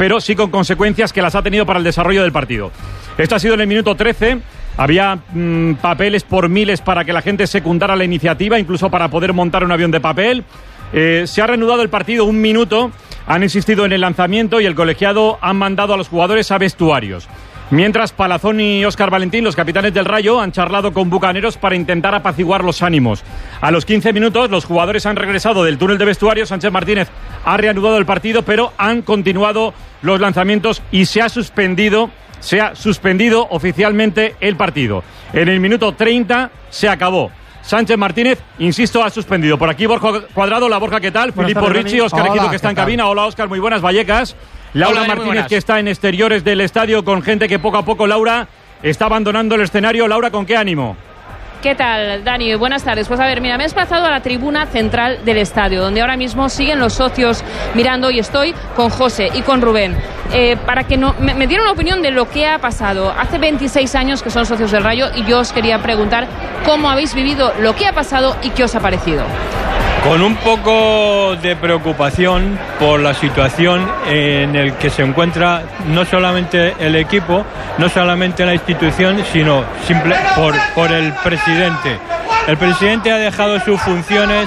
pero sí con consecuencias que las ha tenido para el desarrollo del partido. Esto ha sido en el minuto 13. Había papeles por miles para que la gente secundara la iniciativa, incluso para poder montar un avión de papel. Se ha reanudado el partido un minuto, han insistido en el lanzamiento y el colegiado han mandado a los jugadores a vestuarios. Mientras Palazón y Óscar Valentín, los capitanes del Rayo, han charlado con Bucaneros para intentar apaciguar los ánimos. A los 15 minutos los jugadores han regresado del túnel de vestuarios. Sánchez Martínez ha reanudado el partido, pero han continuado los lanzamientos y se ha suspendido oficialmente el partido. En el minuto 30 se acabó. Sánchez Martínez, insisto, ha suspendido. Por aquí Borja Cuadrado. La Borja, ¿qué tal? Filippo Ricci, Óscar Ejido, que está en cabina. Hola, Óscar, muy buenas. Vallecas. Laura Martínez, que está en exteriores del estadio con gente que poco a poco, Laura, está abandonando el escenario. Laura, ¿con qué ánimo? ¿Qué tal, Dani? Buenas tardes. Pues a ver, mira, me he desplazado a la tribuna central del estadio, donde ahora mismo siguen los socios mirando, y estoy con José y con Rubén, para que me dieran una opinión de lo que ha pasado. Hace 26 años que son socios del Rayo y yo os quería preguntar cómo habéis vivido lo que ha pasado y qué os ha parecido. Con un poco de preocupación por la situación en el que se encuentra no solamente el equipo, no solamente la institución, sino por el presidente. El presidente ha dejado sus funciones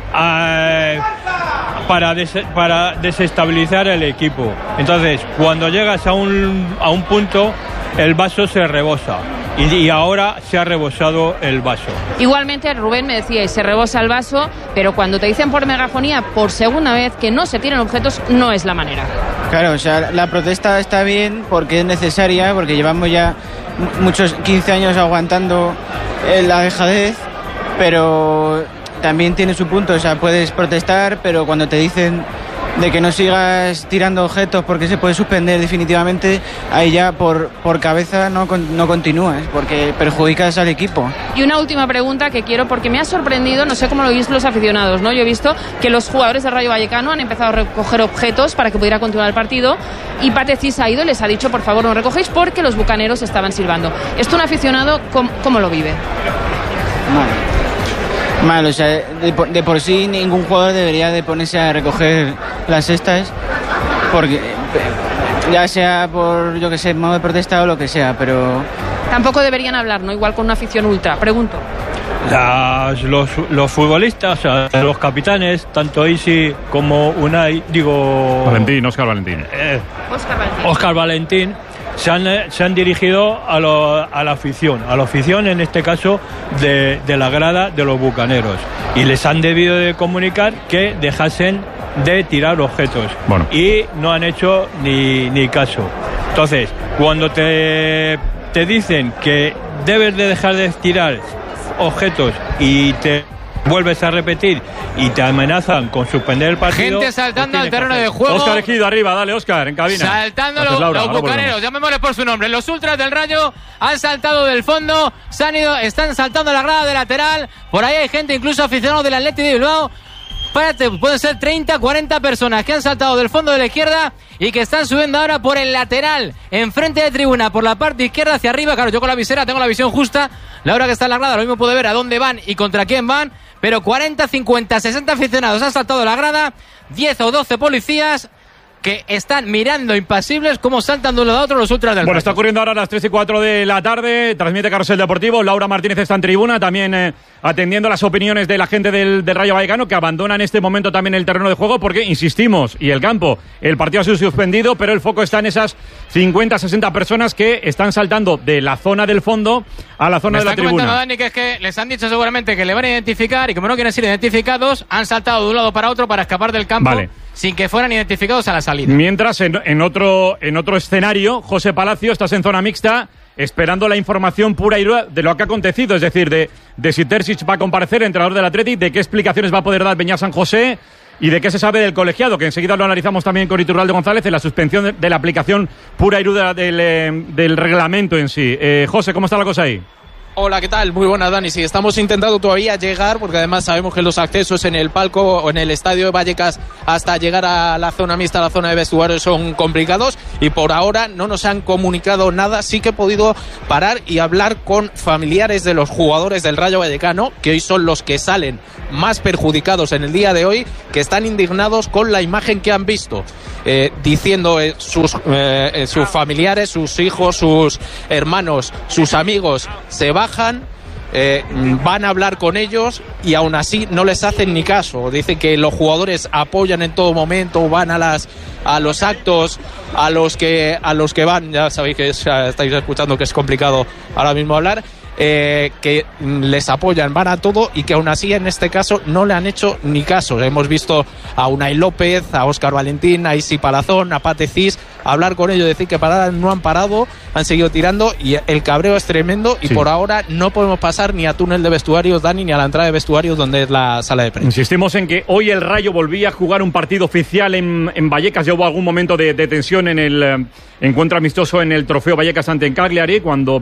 para desestabilizar el equipo. Entonces, cuando llegas a un punto, el vaso se rebosa. Y ahora se ha rebosado el vaso. Igualmente, Rubén me decía, y se rebosa el vaso, pero cuando te dicen por megafonía por segunda vez que no se tienen objetos, no es la manera. Claro, o sea, la protesta está bien porque es necesaria, porque llevamos ya muchos 15 años aguantando la dejadez, pero también tiene su punto. O sea, puedes protestar, pero cuando te dicen de que no sigas tirando objetos porque se puede suspender definitivamente, ahí ya por cabeza no continúas, porque perjudicas al equipo. Y una última pregunta que quiero, porque me ha sorprendido, no sé cómo lo habéis los aficionados, ¿no? Yo he visto que los jugadores del Rayo Vallecano han empezado a recoger objetos para que pudiera continuar el partido, y Pate Cis ha ido y les ha dicho, por favor, no recogéis, porque los bucaneros estaban silbando. ¿Esto un aficionado cómo lo vive? Mal, o sea, de por sí ningún jugador debería de ponerse a recoger las cestas, porque ya sea por, yo que sé, modo de protesta o lo que sea, pero... Tampoco deberían hablar, ¿no? Igual con una afición ultra, pregunto. Los futbolistas, o sea, los capitanes, tanto Isi como Unai, Óscar Valentín, se han dirigido a la afición en este caso de la grada de los bucaneros, y les han debido de comunicar que dejasen de tirar objetos. Bueno. Y no han hecho ni caso. Entonces, cuando te dicen que debes de dejar de tirar objetos y te vuelves a repetir y te amenazan con suspender el partido. Gente saltando al terreno de juego. Óscar Ejido arriba, dale Óscar, en cabina. Saltando los bucaneros, llamémosle por su nombre. Los ultras del Rayo han saltado del fondo, están saltando la grada de lateral. Por ahí hay gente, incluso aficionados del Athletic de Bilbao. Pueden ser 30, 40 personas que han saltado del fondo de la izquierda y que están subiendo ahora por el lateral, enfrente de tribuna, por la parte izquierda hacia arriba. Claro, yo con la visera tengo la visión justa. La hora que está en la grada, lo mismo puede ver a dónde van y contra quién van. Pero 40, 50, 60 aficionados han saltado la grada, 10 o 12 policías que están mirando impasibles cómo saltan de uno a otro los ultras del Rayo. Bueno, está ocurriendo ahora a las 3 y 4 de la tarde, transmite Carrusel Deportivo, Laura Martínez está en tribuna, también atendiendo las opiniones de la gente del Rayo Vallecano, que abandona en este momento también el terreno de juego, porque, insistimos, y el campo, el partido ha sido suspendido, pero el foco está en esas 50, 60 personas que están saltando de la zona del fondo a la zona de la tribuna. Me está comentando Dani que es que les han dicho seguramente que le van a identificar, y como no quieren ser identificados, han saltado de un lado para otro para escapar del campo. Vale. Sin que fueran identificados a la salida. Mientras, en otro escenario, José Palacio, estás en zona mixta, esperando la información pura y dura de lo que ha acontecido, es decir, de si Terzic va a comparecer, entrenador del Athletic, de qué explicaciones va a poder dar Beñat San José y de qué se sabe del colegiado, que enseguida lo analizamos también con Iturralde González, de la suspensión de la aplicación pura y dura del reglamento en sí. José, ¿cómo está la cosa ahí? Hola, ¿qué tal? Muy buenas, Dani. Sí, estamos intentando todavía llegar, porque además sabemos que los accesos en el palco o en el estadio de Vallecas hasta llegar a la zona mixta, a la zona de vestuarios, son complicados y por ahora no nos han comunicado nada. Sí que he podido parar y hablar con familiares de los jugadores del Rayo Vallecano, que hoy son los que salen más perjudicados en el día de hoy, que están indignados con la imagen que han visto, diciendo sus familiares, sus hijos, sus hermanos, sus amigos se bajan, van a hablar con ellos y aún así no les hacen ni caso. Dicen que los jugadores apoyan en todo momento, van a los actos a los que van. Ya sabéis que estáis escuchando que es complicado ahora mismo hablar. Que les apoyan, van a todo y que aún así en este caso no le han hecho ni caso. Hemos visto a Unai López, a Óscar Valentín, a Isi Palazón, a Pate Cis hablar con ellos, decir que parar no han parado, han seguido tirando y el cabreo es tremendo y por ahora no podemos pasar ni a túnel de vestuarios, Dani, ni a la entrada de vestuarios donde es la sala de prensa. Insistimos en que hoy el Rayo volvía a jugar un partido oficial en Vallecas. Ya hubo algún momento de tensión en el encuentro amistoso en el Trofeo Vallecas ante Cagliari, cuando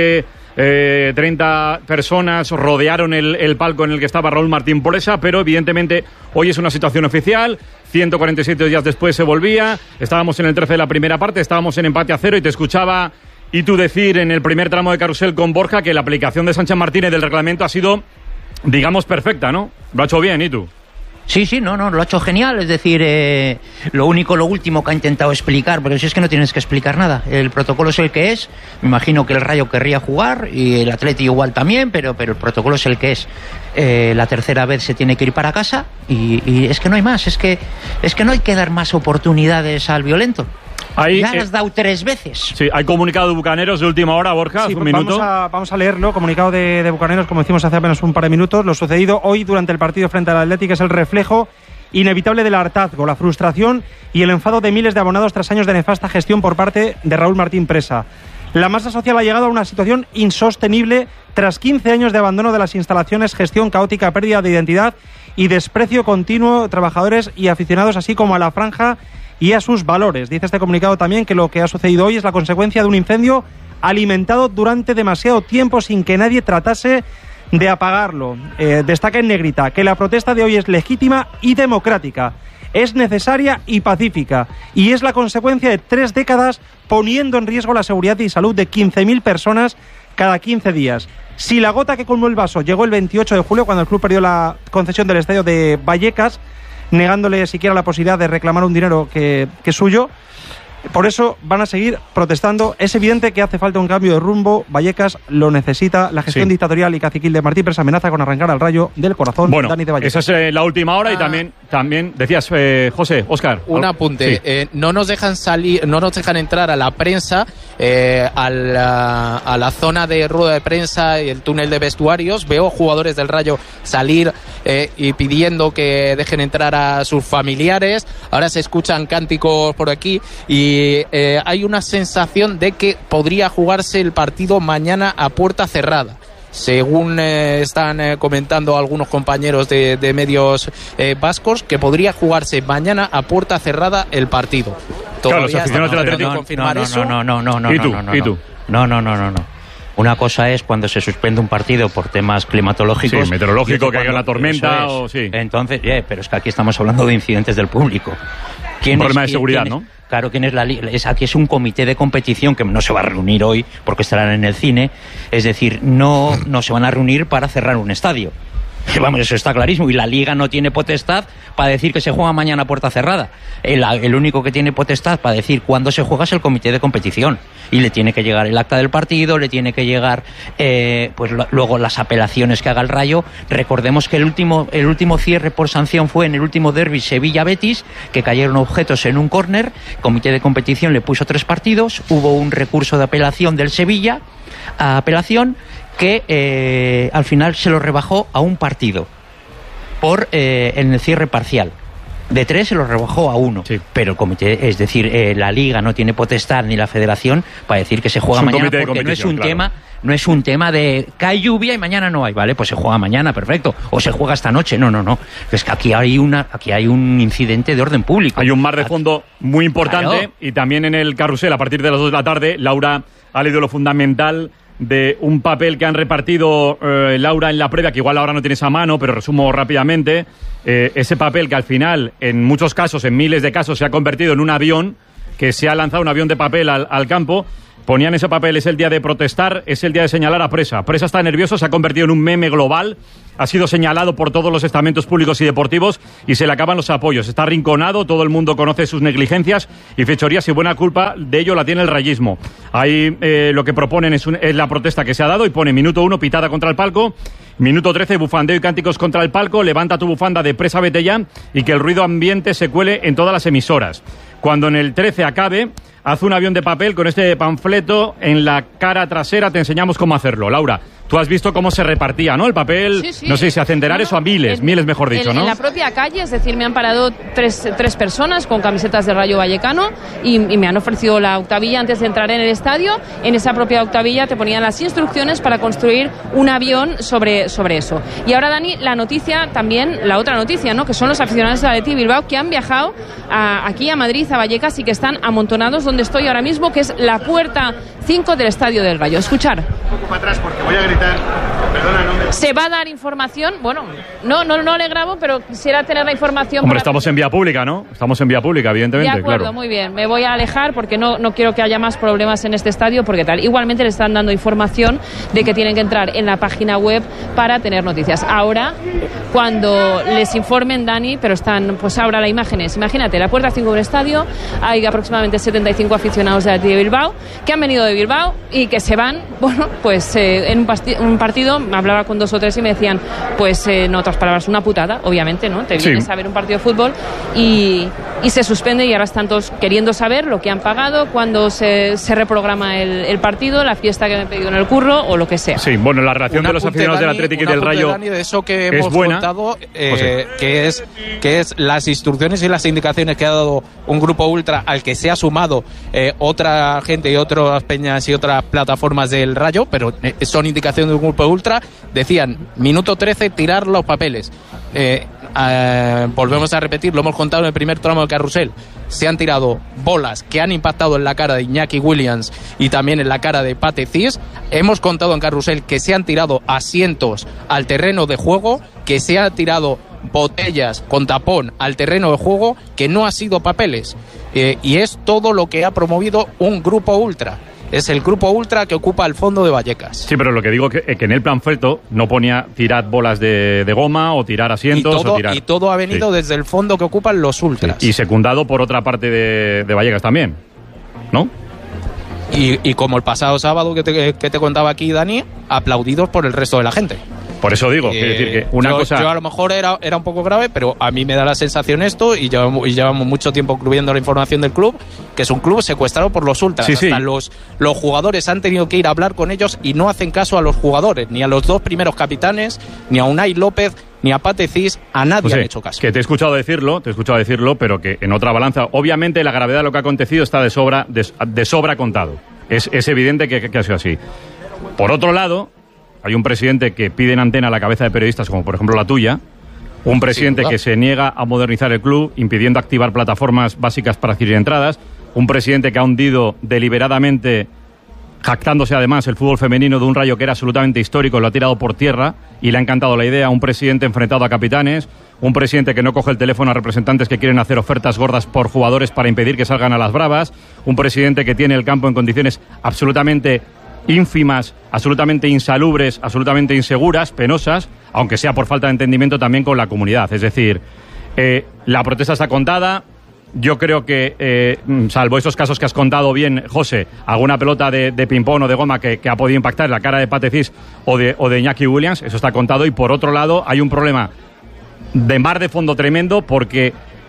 30 personas rodearon el palco en el que estaba Raúl Martín Poresa, pero evidentemente hoy es una situación oficial. 147 días después se volvía. Estábamos en el 13 de la primera parte, estábamos en empate a 0 y te escuchaba y tú decir en el primer tramo de Carrusel con Borja que la aplicación de Sánchez Martínez del reglamento ha sido, digamos, perfecta, ¿no? Lo ha hecho bien, ¿y tú? Sí, no, lo ha hecho genial, es decir, lo último que ha intentado explicar, porque si es que no tienes que explicar nada, el protocolo es el que es, me imagino que el Rayo querría jugar y el Atleti igual también, pero el protocolo es el que es, la tercera vez se tiene que ir para casa y es que no hay más, es que no hay que dar más oportunidades al violento. Ahí, ya has dado 3 veces. Sí, hay comunicado de Bucaneros de última hora, Borja, sí, un minuto. Vamos a leerlo, comunicado de Bucaneros, como decimos hace apenas un par de minutos. Lo sucedido hoy durante el partido frente al Atlético es el reflejo inevitable del hartazgo, la frustración y el enfado de miles de abonados tras años de nefasta gestión por parte de Raúl Martín Presa. La masa social ha llegado a una situación insostenible tras 15 años de abandono de las instalaciones, gestión caótica, pérdida de identidad y desprecio continuo de trabajadores y aficionados, así como a la franja y a sus valores. Dice este comunicado también que lo que ha sucedido hoy es la consecuencia de un incendio alimentado durante demasiado tiempo sin que nadie tratase de apagarlo. Destaca en negrita que la protesta de hoy es legítima y democrática, es necesaria y pacífica y es la consecuencia de 3 décadas poniendo en riesgo la seguridad y salud de 15.000 personas cada 15 días. Si la gota que colmó el vaso llegó el 28 de julio, cuando el club perdió la concesión del estadio de Vallecas, negándole siquiera la posibilidad de reclamar un dinero que es suyo, por eso van a seguir protestando. Es evidente que hace falta un cambio de rumbo. Vallecas lo necesita. La gestión dictatorial y caciquil de Martín Presa amenaza con arrancar al Rayo del corazón. Bueno, Dani de Vallecas. Esa es la última hora y también decías, José, Óscar. Un apunte. Sí. No nos dejan salir, no nos dejan entrar a la prensa, a la zona de rueda de prensa y el túnel de vestuarios. Veo jugadores del Rayo salir y pidiendo que dejen entrar a sus familiares. Ahora se escuchan cánticos por aquí y hay una sensación de que podría jugarse el partido mañana a puerta cerrada, según están comentando algunos compañeros de medios vascos, que podría jugarse mañana a puerta cerrada el partido. Todavía claro, No. ¿Y tú? No. Una cosa es cuando se suspende un partido por temas climatológicos. Sí, meteorológico, que haya la tormenta o sí. Entonces, pero es que aquí estamos hablando de incidentes del público. Un problema de seguridad, ¿no? Claro, ¿quién es la liga? Aquí es un comité de competición que no se va a reunir hoy porque estarán en el cine. Es decir, no se van a reunir para cerrar un estadio. Vamos, eso está clarísimo. Y la Liga no tiene potestad para decir que se juega mañana a puerta cerrada. El único que tiene potestad para decir cuándo se juega es el comité de competición. Y le tiene que llegar el acta del partido, le tiene que llegar luego las apelaciones que haga el Rayo. Recordemos que el último cierre por sanción fue en el último derbi Sevilla-Betis, que cayeron objetos en un córner. El comité de competición le puso 3 partidos. Hubo un recurso de apelación del Sevilla a apelación que al final se lo rebajó a un partido en el cierre parcial. De 3 se lo rebajó a 1. Sí. Pero el comité, es decir, la Liga no tiene potestad ni la Federación para decir que se juega mañana, porque no es un tema de cae lluvia y mañana no hay, ¿vale? Pues se juega mañana, perfecto. O se juega esta noche. No. Es que aquí hay un incidente de orden público. Hay un mar de fondo muy importante. Claro. Y también en el carrusel, a partir de las 2 de la tarde, Laura ha leído lo fundamental de un papel que han repartido Laura en la previa, que igual ahora no tienes a mano, pero resumo rápidamente. Ese papel que al final, en muchos casos, en miles de casos, se ha convertido en un avión, que se ha lanzado un avión de papel al campo. Ponían ese papel, es el día de protestar, es el día de señalar a Presa. Presa está nervioso, se ha convertido en un meme global, ha sido señalado por todos los estamentos públicos y deportivos y se le acaban los apoyos. Está arrinconado, todo el mundo conoce sus negligencias y fechorías, y buena culpa de ello la tiene el rayismo. Ahí lo que proponen es la protesta que se ha dado, y pone minuto 1, pitada contra el palco. Minuto 13, bufandeo y cánticos contra el palco. Levanta tu bufanda de Presa, vete ya, y que el ruido ambiente se cuele en todas las emisoras. Cuando en el 13 acabe, haz un avión de papel con este panfleto en la cara trasera. Te enseñamos cómo hacerlo. Laura, tú has visto cómo se repartía, ¿no? El papel, sí. No sé si a centenares o a miles, miles mejor dicho, ¿no? En la propia calle, es decir, me han parado tres personas con camisetas de Rayo Vallecano y me han ofrecido la octavilla antes de entrar en el estadio. En esa propia octavilla te ponían las instrucciones para construir un avión sobre eso. Y ahora, Dani, la noticia también, la otra noticia, ¿no? Que son los aficionados de Athletic Bilbao que han viajado aquí a Madrid, a Vallecas, y que están amontonados donde estoy ahora mismo, que es la puerta 5 del Estadio del Rayo. Escuchar. Un poco para atrás porque voy a gritar. Perdona, no me... ¿Se va a dar información? Bueno, no le grabo, pero quisiera tener la información. Hombre, estamos en vía pública, ¿no? Estamos en vía pública, evidentemente. De acuerdo, claro. Muy bien. Me voy a alejar porque no quiero que haya más problemas en este estadio, porque tal. Igualmente le están dando información de que tienen que entrar en la página web para tener noticias. Ahora, cuando les informen, Dani, pero están, pues ahora las imágenes. Imagínate, la puerta 5 del estadio, hay aproximadamente 75 aficionados de Athletic Bilbao que han venido de Bilbao y que se van, bueno, pues en un partido, hablaba con 2 o 3 y me decían, pues en otras palabras, una putada, obviamente, ¿no? Te vienes a ver un partido de fútbol y se suspende, y ahora están todos queriendo saber lo que han pagado, cuándo se reprograma el partido, la fiesta que me he pedido en el curro o lo que sea. Sí, bueno, la relación de los aficionados del Atlético y del Rayo, Dani, de eso que hemos contado, que es las instrucciones y las indicaciones que ha dado un grupo ultra al que se ha sumado otra gente y otras peñas y otras plataformas del Rayo, pero son indicaciones de un grupo ultra. Decían, minuto 13, tirar los papeles. Volvemos a repetir, lo hemos contado en el primer tramo del carrusel. Se han tirado bolas que han impactado en la cara de Iñaki Williams y también en la cara de Pate Cis. Hemos contado en carrusel que se han tirado asientos al terreno de juego, que se han tirado botellas con tapón al terreno de juego, que no ha sido papeles. Y es todo lo que ha promovido un grupo ultra. Es el grupo ultra que ocupa el fondo de Vallecas. Sí, pero lo que digo es que en el panfleto no ponía tirar bolas de goma o tirar asientos. Y todo ha venido desde el fondo que ocupan los ultras. Sí. Y secundado por otra parte de Vallecas también, ¿no? Y como el pasado sábado que te contaba aquí, Dani, aplaudidos por el resto de la gente. Por eso digo, quiero decir que una cosa... Yo a lo mejor era un poco grave, pero a mí me da la sensación esto, y llevamos mucho tiempo viendo la información del club, que es un club secuestrado por los ultras. Hasta los jugadores han tenido que ir a hablar con ellos y no hacen caso a los jugadores, ni a los 2 primeros capitanes, ni a Unai López, ni a Pate Cis, a nadie han hecho caso. Que te he escuchado decirlo, pero que en otra balanza, obviamente la gravedad de lo que ha acontecido está de sobra contado. Es evidente que ha sido así. Por otro lado, hay un presidente que pide en antena a la cabeza de periodistas, como por ejemplo la tuya, un presidente que se niega a modernizar el club, impidiendo activar plataformas básicas para adquirir entradas, un presidente que ha hundido deliberadamente, jactándose además el fútbol femenino de un Rayo que era absolutamente histórico, lo ha tirado por tierra y le ha encantado la idea, un presidente enfrentado a capitanes, un presidente que no coge el teléfono a representantes que quieren hacer ofertas gordas por jugadores para impedir que salgan a las bravas, un presidente que tiene el campo en condiciones absolutamente ínfimas, absolutamente insalubres, absolutamente inseguras, penosas, aunque sea por falta de entendimiento también con la comunidad. Es decir, la protesta está contada. Yo creo que, salvo esos casos que has contado bien, José, alguna pelota de ping-pong o de goma que ha podido impactar en la cara de Pate Cis o de Iñaki Williams, eso está contado. Y por otro lado, hay un problema de mar de fondo tremendo, porque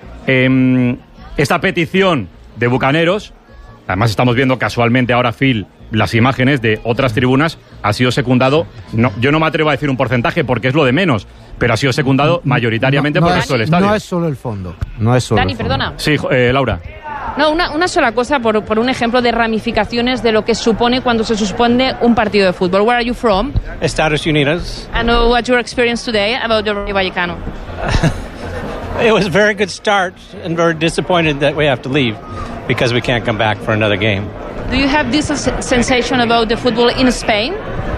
esta petición de bucaneros, además estamos viendo casualmente ahora, Phil, las imágenes de otras tribunas, ha sido secundado, yo no me atrevo a decir un porcentaje porque es lo de menos, pero ha sido secundado mayoritariamente por el resto del estadio. No es solo el fondo. No es solo Dani, el fondo. perdona. Sí, Laura. No, una sola cosa por un ejemplo de ramificaciones de lo que supone cuando se suspende un partido de fútbol. Where are you from? Estados Unidos. And what's your experience today about the Rayo Vallecano? It was a very good start and very disappointed that we have to leave because we can't come back for another game. Do you have this sensation about the football in Spain?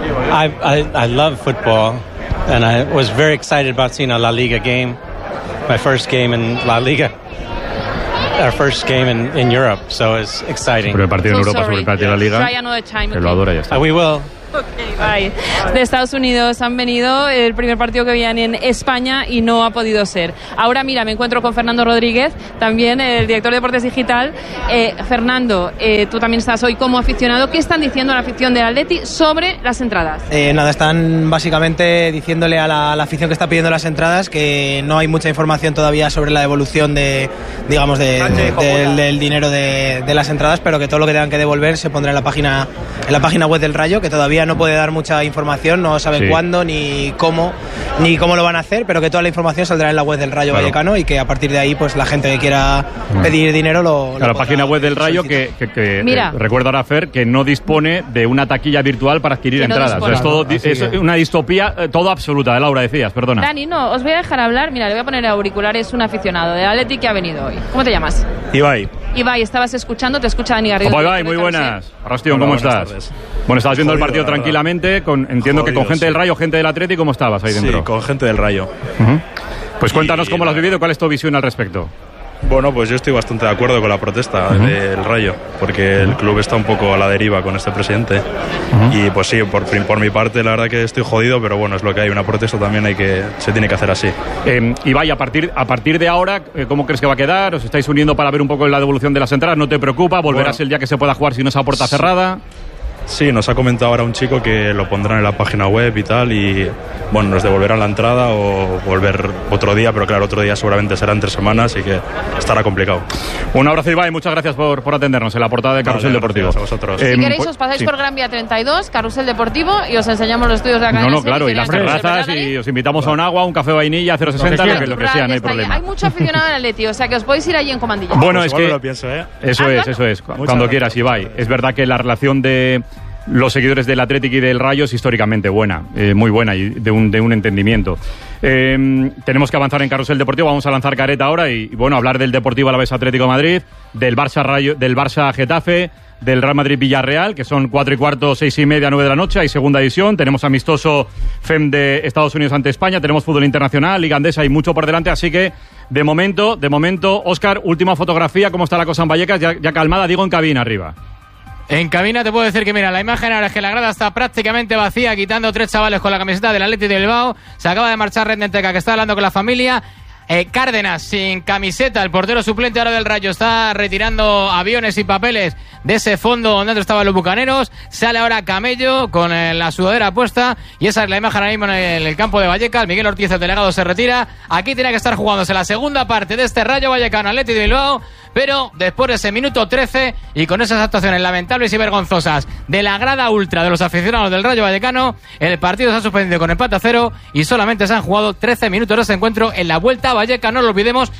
I love football, and I was very excited about seeing a La Liga game. My first game in La Liga. Our first game in Europe, so it's exciting. Sobre el partido en Europa, sobre el partido de la Liga. Try another time, Que lo adora, ya está. We will. Okay, bye. De Estados Unidos han venido, el primer partido que veían en España y no ha podido ser. Ahora mira, me encuentro con Fernando Rodríguez, también el director de Deportes Digital. Fernando, tú también estás hoy como aficionado. ¿Qué están diciendo la afición del Atleti sobre las entradas? Nada, están básicamente diciéndole a la afición que está pidiendo las entradas que no hay mucha información todavía sobre la devolución del dinero de las entradas, pero que todo lo que tengan que devolver se pondrá en la página web del Rayo, que todavía no puede dar mucha información, no saben cuándo ni cómo lo van a hacer, pero que toda la información saldrá en la web del Rayo Vallecano y que a partir de ahí pues la gente que quiera pedir dinero la página web del Rayo que recuerdo ahora, Fer, que no dispone de una taquilla virtual para adquirir entradas. Es una distopía todo absoluta. Laura, decías, perdona. Dani, no, os voy a dejar hablar. Mira, le voy a poner auriculares, un aficionado del Atleti que ha venido hoy. ¿Cómo te llamas? Ibai, estabas escuchando, te escucha Dani Garrido. Ibai, muy buenas. Arrastión, ¿cómo estás? Tardes. Bueno, estabas viendo el partido tranquilamente, entiendo que con gente del Rayo, gente del Atleti, ¿cómo estabas ahí dentro? Sí, con gente del Rayo. Pues cuéntanos cómo lo has vivido, cuál es tu visión al respecto. Bueno, pues yo estoy bastante de acuerdo con la protesta del Rayo, porque el club está un poco a la deriva con este presidente. Y pues sí, por mi parte, la verdad que estoy jodido, pero bueno, es lo que hay. Una protesta también se tiene que hacer así. Ibai, a partir de ahora, ¿cómo crees que va a quedar? ¿Os estáis uniendo para ver un poco la devolución de las entradas? ¿No te preocupa? ¿Volverás el día que se pueda jugar si no es a puerta cerrada? Sí, nos ha comentado ahora un chico que lo pondrán en la página web y tal, y bueno, nos devolverán la entrada o volver otro día, pero claro, otro día seguramente será en 3 semanas y que estará complicado. Un abrazo, Ibai, muchas gracias por atendernos en la portada de Carrusel Deportivo. A vosotros. Si queréis os pasáis por Gran Vía 32, Carrusel Deportivo, y os enseñamos los estudios de acá. No, claro, y las terrazas, y os invitamos a un agua, un café vainilla, 0,60, lo que sea, no hay problema. Hay mucho aficionado en Atleti, o sea que os podéis ir allí en comandilla. Bueno, es que lo pienso, eso es, cuando quieras, Ibai. Es verdad que la relación de los seguidores del Atlético y del Rayo es históricamente buena, muy buena y de un entendimiento. Tenemos que avanzar en Carrusel Deportivo, vamos a lanzar careta ahora y bueno, hablar del Deportivo Alavés Atlético de Madrid, del Barça Getafe, del Real Madrid Villarreal, que son 4:15, 6:30, 9 de la noche, hay segunda división, tenemos amistoso FEM de Estados Unidos ante España, tenemos fútbol internacional, Liga Andesa, hay mucho por delante, así que de momento, Óscar, última fotografía, ¿cómo está la cosa en Vallecas? Ya calmada, digo en cabina arriba. En cabina te puedo decir que, mira, la imagen ahora es que la grada está prácticamente vacía, quitando 3 chavales con la camiseta del Athletic de Bilbao. Se acaba de marchar Rendenteca, que está hablando con la familia. Cárdenas sin camiseta, el portero suplente ahora del Rayo está retirando aviones y papeles de ese fondo donde estaban los bucaneros. Sale ahora Camello con la sudadera puesta y esa es la imagen ahora mismo en el campo de Vallecas. Miguel Ortiz, el delegado, se retira. Aquí tiene que estar jugándose la segunda parte de este Rayo Vallecano Athletic de Bilbao, pero después de ese minuto 13 y con esas actuaciones lamentables y vergonzosas de la grada ultra de los aficionados del Rayo Vallecano, el partido se ha suspendido con empate a 0 y solamente se han jugado 13 minutos de ese encuentro en la Vuelta a Vallecas, no lo olvidemos,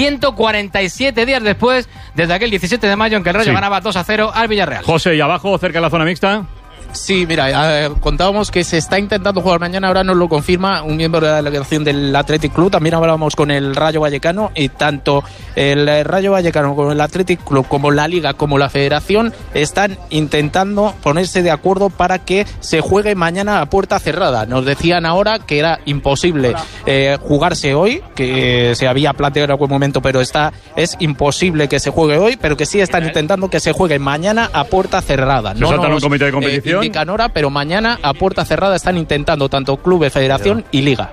147 días después, desde aquel 17 de mayo en que el Rayo ganaba 2-0 al Villarreal. José, y abajo, cerca de la zona mixta. Sí, mira, contábamos que se está intentando jugar mañana, ahora nos lo confirma un miembro de la delegación del Athletic Club. También hablábamos con el Rayo Vallecano y tanto el Rayo Vallecano como el Athletic Club, como la Liga, como la Federación, están intentando ponerse de acuerdo para que se juegue mañana a puerta cerrada. Nos decían ahora que era imposible jugarse hoy, que se había planteado en algún momento, pero es imposible que se juegue hoy, pero que sí están intentando que se juegue mañana a puerta cerrada. ¿Se saltan un comité de competición? Hora, pero mañana a puerta cerrada están intentando tanto clubes, federación y liga.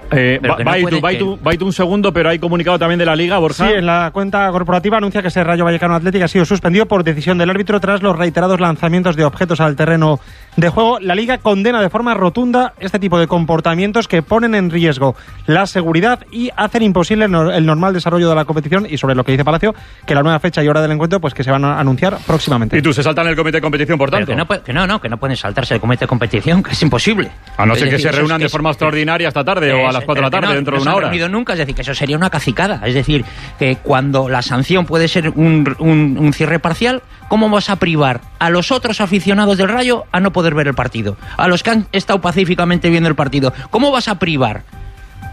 Baitu un segundo, pero hay comunicado también de la liga, Borja. Sí, en la cuenta corporativa anuncia que ese Rayo Vallecano Atlético ha sido suspendido por decisión del árbitro tras los reiterados lanzamientos de objetos al terreno de juego. La liga condena de forma rotunda este tipo de comportamientos que ponen en riesgo la seguridad y hacen imposible el normal desarrollo de la competición, y sobre lo que dice Palacio, que la nueva fecha y hora del encuentro pues que se van a anunciar próximamente. ¿Y tú se saltan el comité de competición, por tanto? Que no pueden saltarse el comité de competición, que es imposible. A no ser que se reúnan de forma extraordinaria esta tarde o a las 4 de la tarde, dentro de una hora. No se han reunido nunca, es decir, que eso sería una cacicada. Es decir, que cuando la sanción puede ser un cierre parcial, ¿cómo vas a privar a los otros aficionados del Rayo a no poder ver el partido? A los que han estado pacíficamente viendo el partido, ¿cómo vas a privar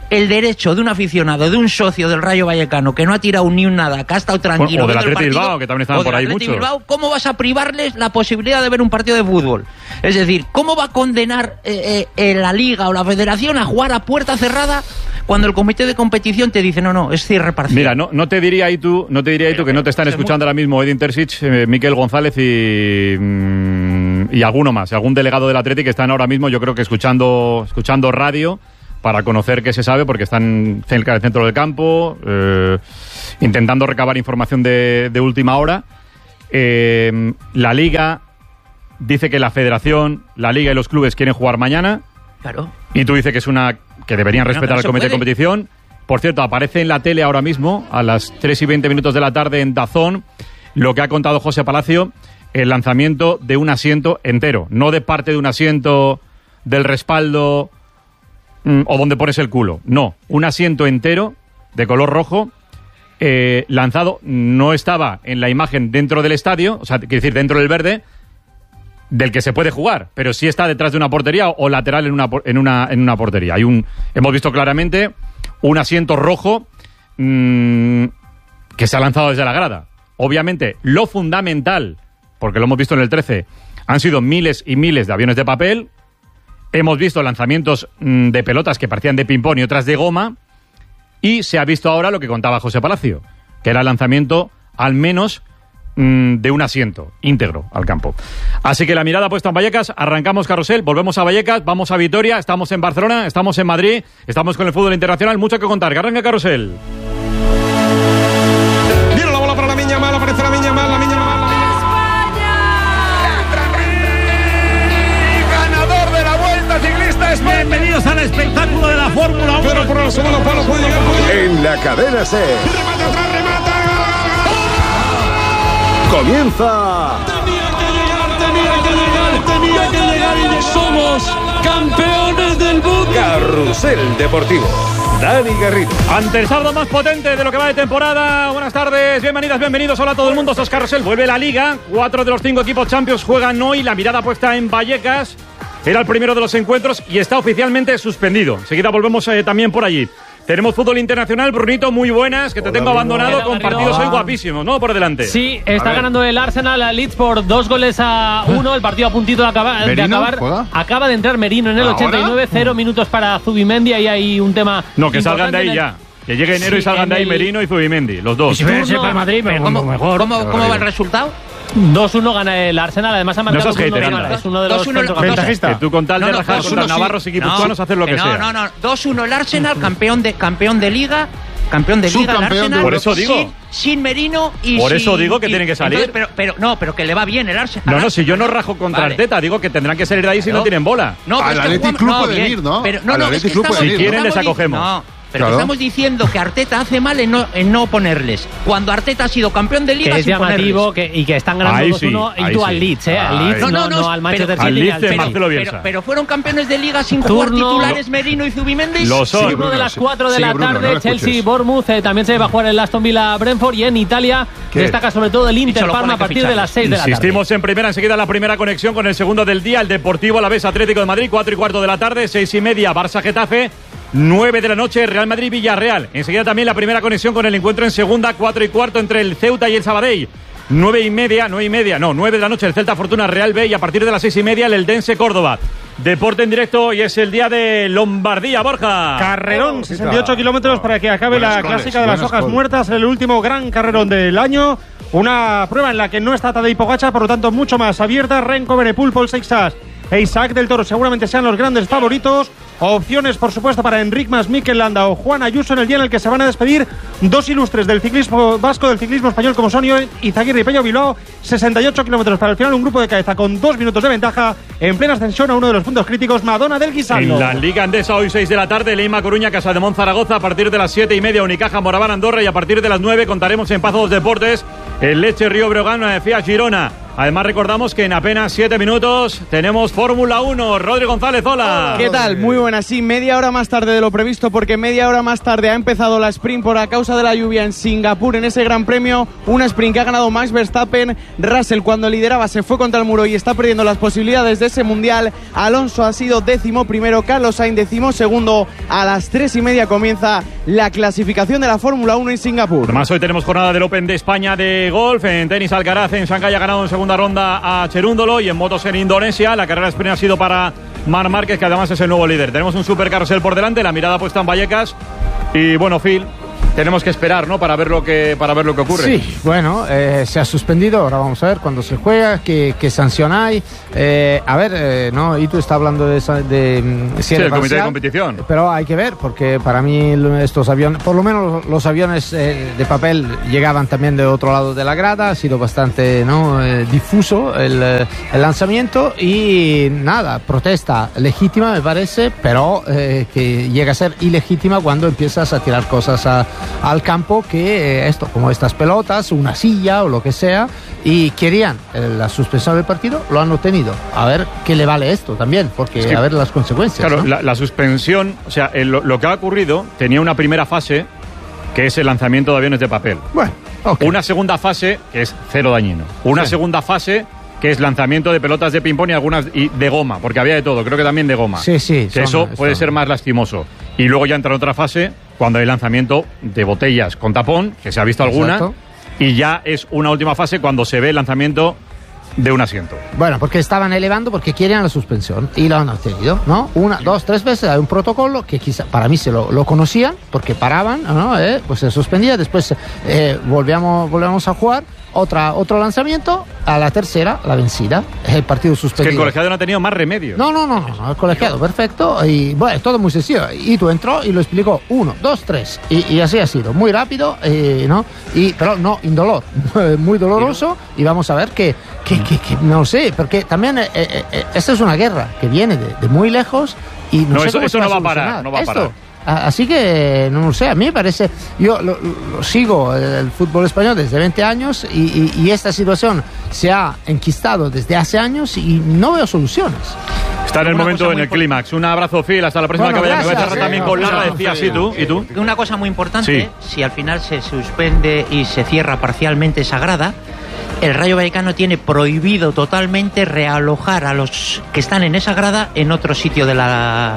el derecho de un aficionado, de un socio del Rayo Vallecano que no ha tirado ni un nada, que ha estado tranquilo. O del Atleti Bilbao, que también estaban por ahí muchos. ¿Cómo vas a privarles la posibilidad de ver un partido de fútbol? Es decir, ¿cómo va a condenar la Liga o la Federación a jugar a puerta cerrada cuando el comité de competición te dice no, es cierre parcial? Mira, no te diría ahí tú que no te están escuchando ahora mismo Edin Terzic, Miquel González y alguno más, algún delegado del Atleti que están ahora mismo, yo creo que escuchando radio para conocer qué se sabe, porque están cerca del centro del campo, intentando recabar información de última hora. La Liga dice que la Federación, la Liga y los clubes quieren jugar mañana. Claro. Y tú dices que deberían respetar al comité de competición. Por cierto, aparece en la tele ahora mismo, a las 3:20 de la tarde en DAZN, lo que ha contado José Palacio, el lanzamiento de un asiento entero, no de parte de un asiento del respaldo o donde pones el culo. No, un asiento entero de color rojo lanzado. No estaba en la imagen dentro del estadio, o sea, quiere decir dentro del verde, del que se puede jugar, pero sí está detrás de una portería o lateral en una portería. Hemos visto claramente un asiento rojo que se ha lanzado desde la grada. Obviamente, lo fundamental, porque lo hemos visto en el 13, han sido miles y miles de aviones de papel. Hemos visto lanzamientos de pelotas que parecían de ping-pong y otras de goma. Y se ha visto ahora lo que contaba José Palacio, que era el lanzamiento al menos de un asiento íntegro al campo. Así que la mirada puesta en Vallecas, arrancamos carrusel, volvemos a Vallecas, vamos a Vitoria, estamos en Barcelona, estamos en Madrid, estamos con el fútbol internacional, mucho que contar, que arranque carrusel. Viene la bola para la Miña Mal, aparece la Miña Mal, Bienvenidos al espectáculo de la Fórmula 1. Pero por el segundo palo puede llegar. En la cadena C. Remata. Comienza. Tenía que llegar y somos campeones del mundo. Carrusel Deportivo. Dani Garrido. Ante el saldo más potente de lo que va de temporada. Buenas tardes, bienvenidas, bienvenidos. Hola a todo el mundo, esto es Carrusel. Vuelve la Liga. 4 de los 5 equipos Champions juegan hoy. La mirada puesta en Vallecas. Era el primero de los encuentros y está oficialmente suspendido. Enseguida volvemos también por allí. Tenemos fútbol internacional. Brunito, muy buenas, que te tengo abandonado con partidos hoy guapísimos, ¿no? Por delante. Sí, está ganando el Arsenal a Leeds por 2-1. El partido a puntito de acabar. Acaba de entrar Merino en el 89. 0 minutos para Zubimendi. Ahí hay un tema. No, que salgan de ahí ya. Que llegue enero y salgan de ahí Merino y Zubimendi, los dos. Y si para Madrid, pero ¿cómo va el resultado? 2-1 gana el Arsenal, además ha marcado es uno de los ventajista. Que tú con tal de rajar contra Navarros y guipuzcoanos hacer lo que sea. No, 2-1 el Arsenal, campeón de Liga el Arsenal. Por eso digo. Sin Merino y por eso digo que tienen que salir. Entonces, pero que le va bien el Arsenal. No, si yo no rajo contra Arteta, digo que tendrán que salir de ahí si no tienen bola. No, al Athletic Club pueden ir, ¿no? Si quieren les acogemos. No. Pero estamos diciendo que Arteta hace mal en no ponerles. Cuando Arteta ha sido campeón de Liga, que es llamativo y que están ganando 2-1 y tú al Leeds, no al Manchester City. Pero fueron campeones de Liga sin jugar titulares Merino y Zubimendi. Turno de las 4 de la tarde, Chelsea-Bournemouth. También se va a jugar el Aston Villa-Brentford. Y en Italia destaca sobre todo el Inter-Parma a partir de las 6 de la tarde. Insistimos en primera, enseguida la primera conexión con el segundo del día. El Deportivo Alavés Atlético de Madrid, 4:15 de la tarde, 6:30 Barça-Getafe. 9 de la noche, Real Madrid-Villarreal. Enseguida también la primera conexión con el encuentro en segunda, 4:15 entre el Ceuta y el Sabadell. 9 de la noche, el Celta Fortuna Real B. Y a partir de las 6:30 el Eldense Córdoba. Deporte en directo y es el día de Lombardía, Borja. Carrerón, 68 kilómetros para que acabe la clásica de las hojas muertas, el último gran carrerón del año. Una prueba en la que no está Tadej Pogačar, por lo tanto mucho más abierta. Renko Benepul, Paul Seixas e Isaac del Toro seguramente sean los grandes favoritos. Opciones, por supuesto, para Enric Mas, Mikel Landa o Juan Ayuso en el día en el que se van a despedir dos ilustres del ciclismo vasco, del ciclismo español, como son Izaguirre y Pello Bilbao. 68 kilómetros para el final, un grupo de cabeza con 2 minutos de ventaja en plena ascensión a uno de los puntos críticos, Madonna del Guisaldo. En la Liga Andesa, hoy 6 de la tarde, Leima Coruña, Casademont Zaragoza, a partir de las 7:30 Unicaja Moraván Andorra y a partir de las 9 contaremos en Pazo dos Deportes el Leche Río Breogán, FIA Girona. Además recordamos que en apenas 7 minutos tenemos Fórmula 1. Rodri González, hola. ¿Qué tal? Muy buenas, sí, media hora más tarde de lo previsto, porque media hora más tarde ha empezado la sprint por a causa de la lluvia en Singapur, en ese Gran Premio, una sprint que ha ganado Max Verstappen. Russell, cuando lideraba, se fue contra el muro y está perdiendo las posibilidades de ese mundial. Alonso ha sido 11º, Carlos Sainz 12º. A las 3:30 comienza la clasificación de la Fórmula 1 en Singapur. Además, hoy tenemos jornada del Open de España de golf. En tenis, Alcaraz en Shanghái ha ganado en segunda ronda a Cherúndolo, y en motos en Indonesia la carrera sprint ha sido para Marc Márquez, que además es el nuevo líder. Tenemos un supercarrusel por delante, la mirada puesta en Vallecas, y bueno, Phil, tenemos que esperar, ¿no?, para ver lo que ocurre. Sí, bueno, se ha suspendido, ahora vamos a ver cuándo se juega, qué sanción hay. A ver, no, y tú estás hablando de sí, el comité de competición. Pero hay que ver, porque para mí estos aviones, por lo menos los aviones de papel, llegaban también de otro lado de la grada. Ha sido bastante difuso el lanzamiento, y nada, protesta legítima me parece, pero que llega a ser ilegítima cuando empiezas a tirar cosas al campo, que como estas pelotas, una silla o lo que sea, y querían la suspensión del partido, lo han obtenido. A ver qué le vale esto también, porque a ver las consecuencias. Claro, ¿no? la suspensión, o sea, lo que ha ocurrido tenía una primera fase, que es el lanzamiento de aviones de papel. Bueno, okay. Una segunda fase, que es cero dañino. Una segunda fase, que es lanzamiento de pelotas de ping-pong y algunas de goma, porque había de todo, creo que también de goma. Sí, que eso puede ser más lastimoso. Y luego ya entra en otra fase, cuando hay lanzamiento de botellas con tapón, que se ha visto alguna. Exacto. Y ya es una última fase cuando se ve el lanzamiento de un asiento. Bueno, porque estaban elevando porque querían la suspensión y lo han obtenido, ¿no? 1, 2, 3 veces. Hay un protocolo que quizá para mí se lo conocían, porque paraban, ¿no? Pues se suspendía, después volvíamos a jugar. Otro lanzamiento, a la tercera, la vencida. El partido suspendido. Es que el colegiado no ha tenido más remedio. No, el colegiado, perfecto. Y bueno, todo muy sencillo. Y tú entró y lo explicó 1, 2, 3. Y así ha sido. Muy rápido, ¿no? Pero no, indolor. Muy doloroso. Y vamos a ver que no sé, porque también esta es una guerra que viene de muy lejos. Y no sé eso no va a parar. No va a parar. Así que, no sé, a mí me parece, yo lo sigo el fútbol español desde 20 años y esta situación se ha enquistado desde hace años y no veo soluciones. Está en el momento, en el clímax. Un abrazo, Phil, hasta la próxima. Bueno, que voy a cerrar también con Lara, decía así tú. ¿Y tú? Una cosa muy importante, si al final se suspende y se cierra parcialmente esa grada, el Rayo Vallecano tiene prohibido totalmente realojar a los que están en esa grada en otro sitio de la...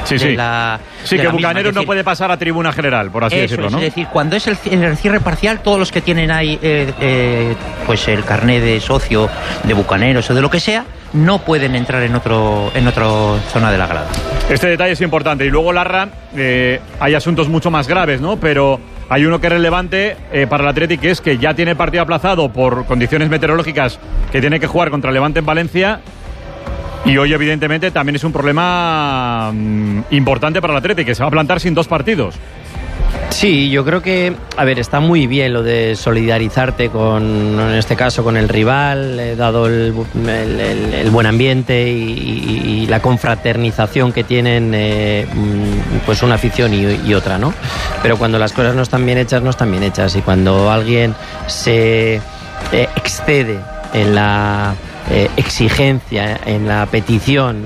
Sí, que Bucaneros no puede pasar a tribuna general, por así decirlo, ¿no? Es decir, cuando es el cierre parcial, todos los que tienen ahí pues el carné de socio de Bucaneros o de lo que sea, no pueden entrar en otra zona de la grada. Este detalle es importante. Y luego, Larra, hay asuntos mucho más graves, ¿no? Pero hay uno que es relevante para el Athletic, que es que ya tiene partido aplazado por condiciones meteorológicas, que tiene que jugar contra el Levante en Valencia. Y hoy, evidentemente, también es un problema importante para el Athletic, que se va a plantar sin 2 partidos. Sí, yo creo que, a ver, está muy bien lo de solidarizarte en este caso, con el rival, dado el buen ambiente y la confraternización que tienen pues una afición y otra, ¿no? Pero cuando las cosas no están bien hechas, y cuando alguien se excede en la exigencia, en la petición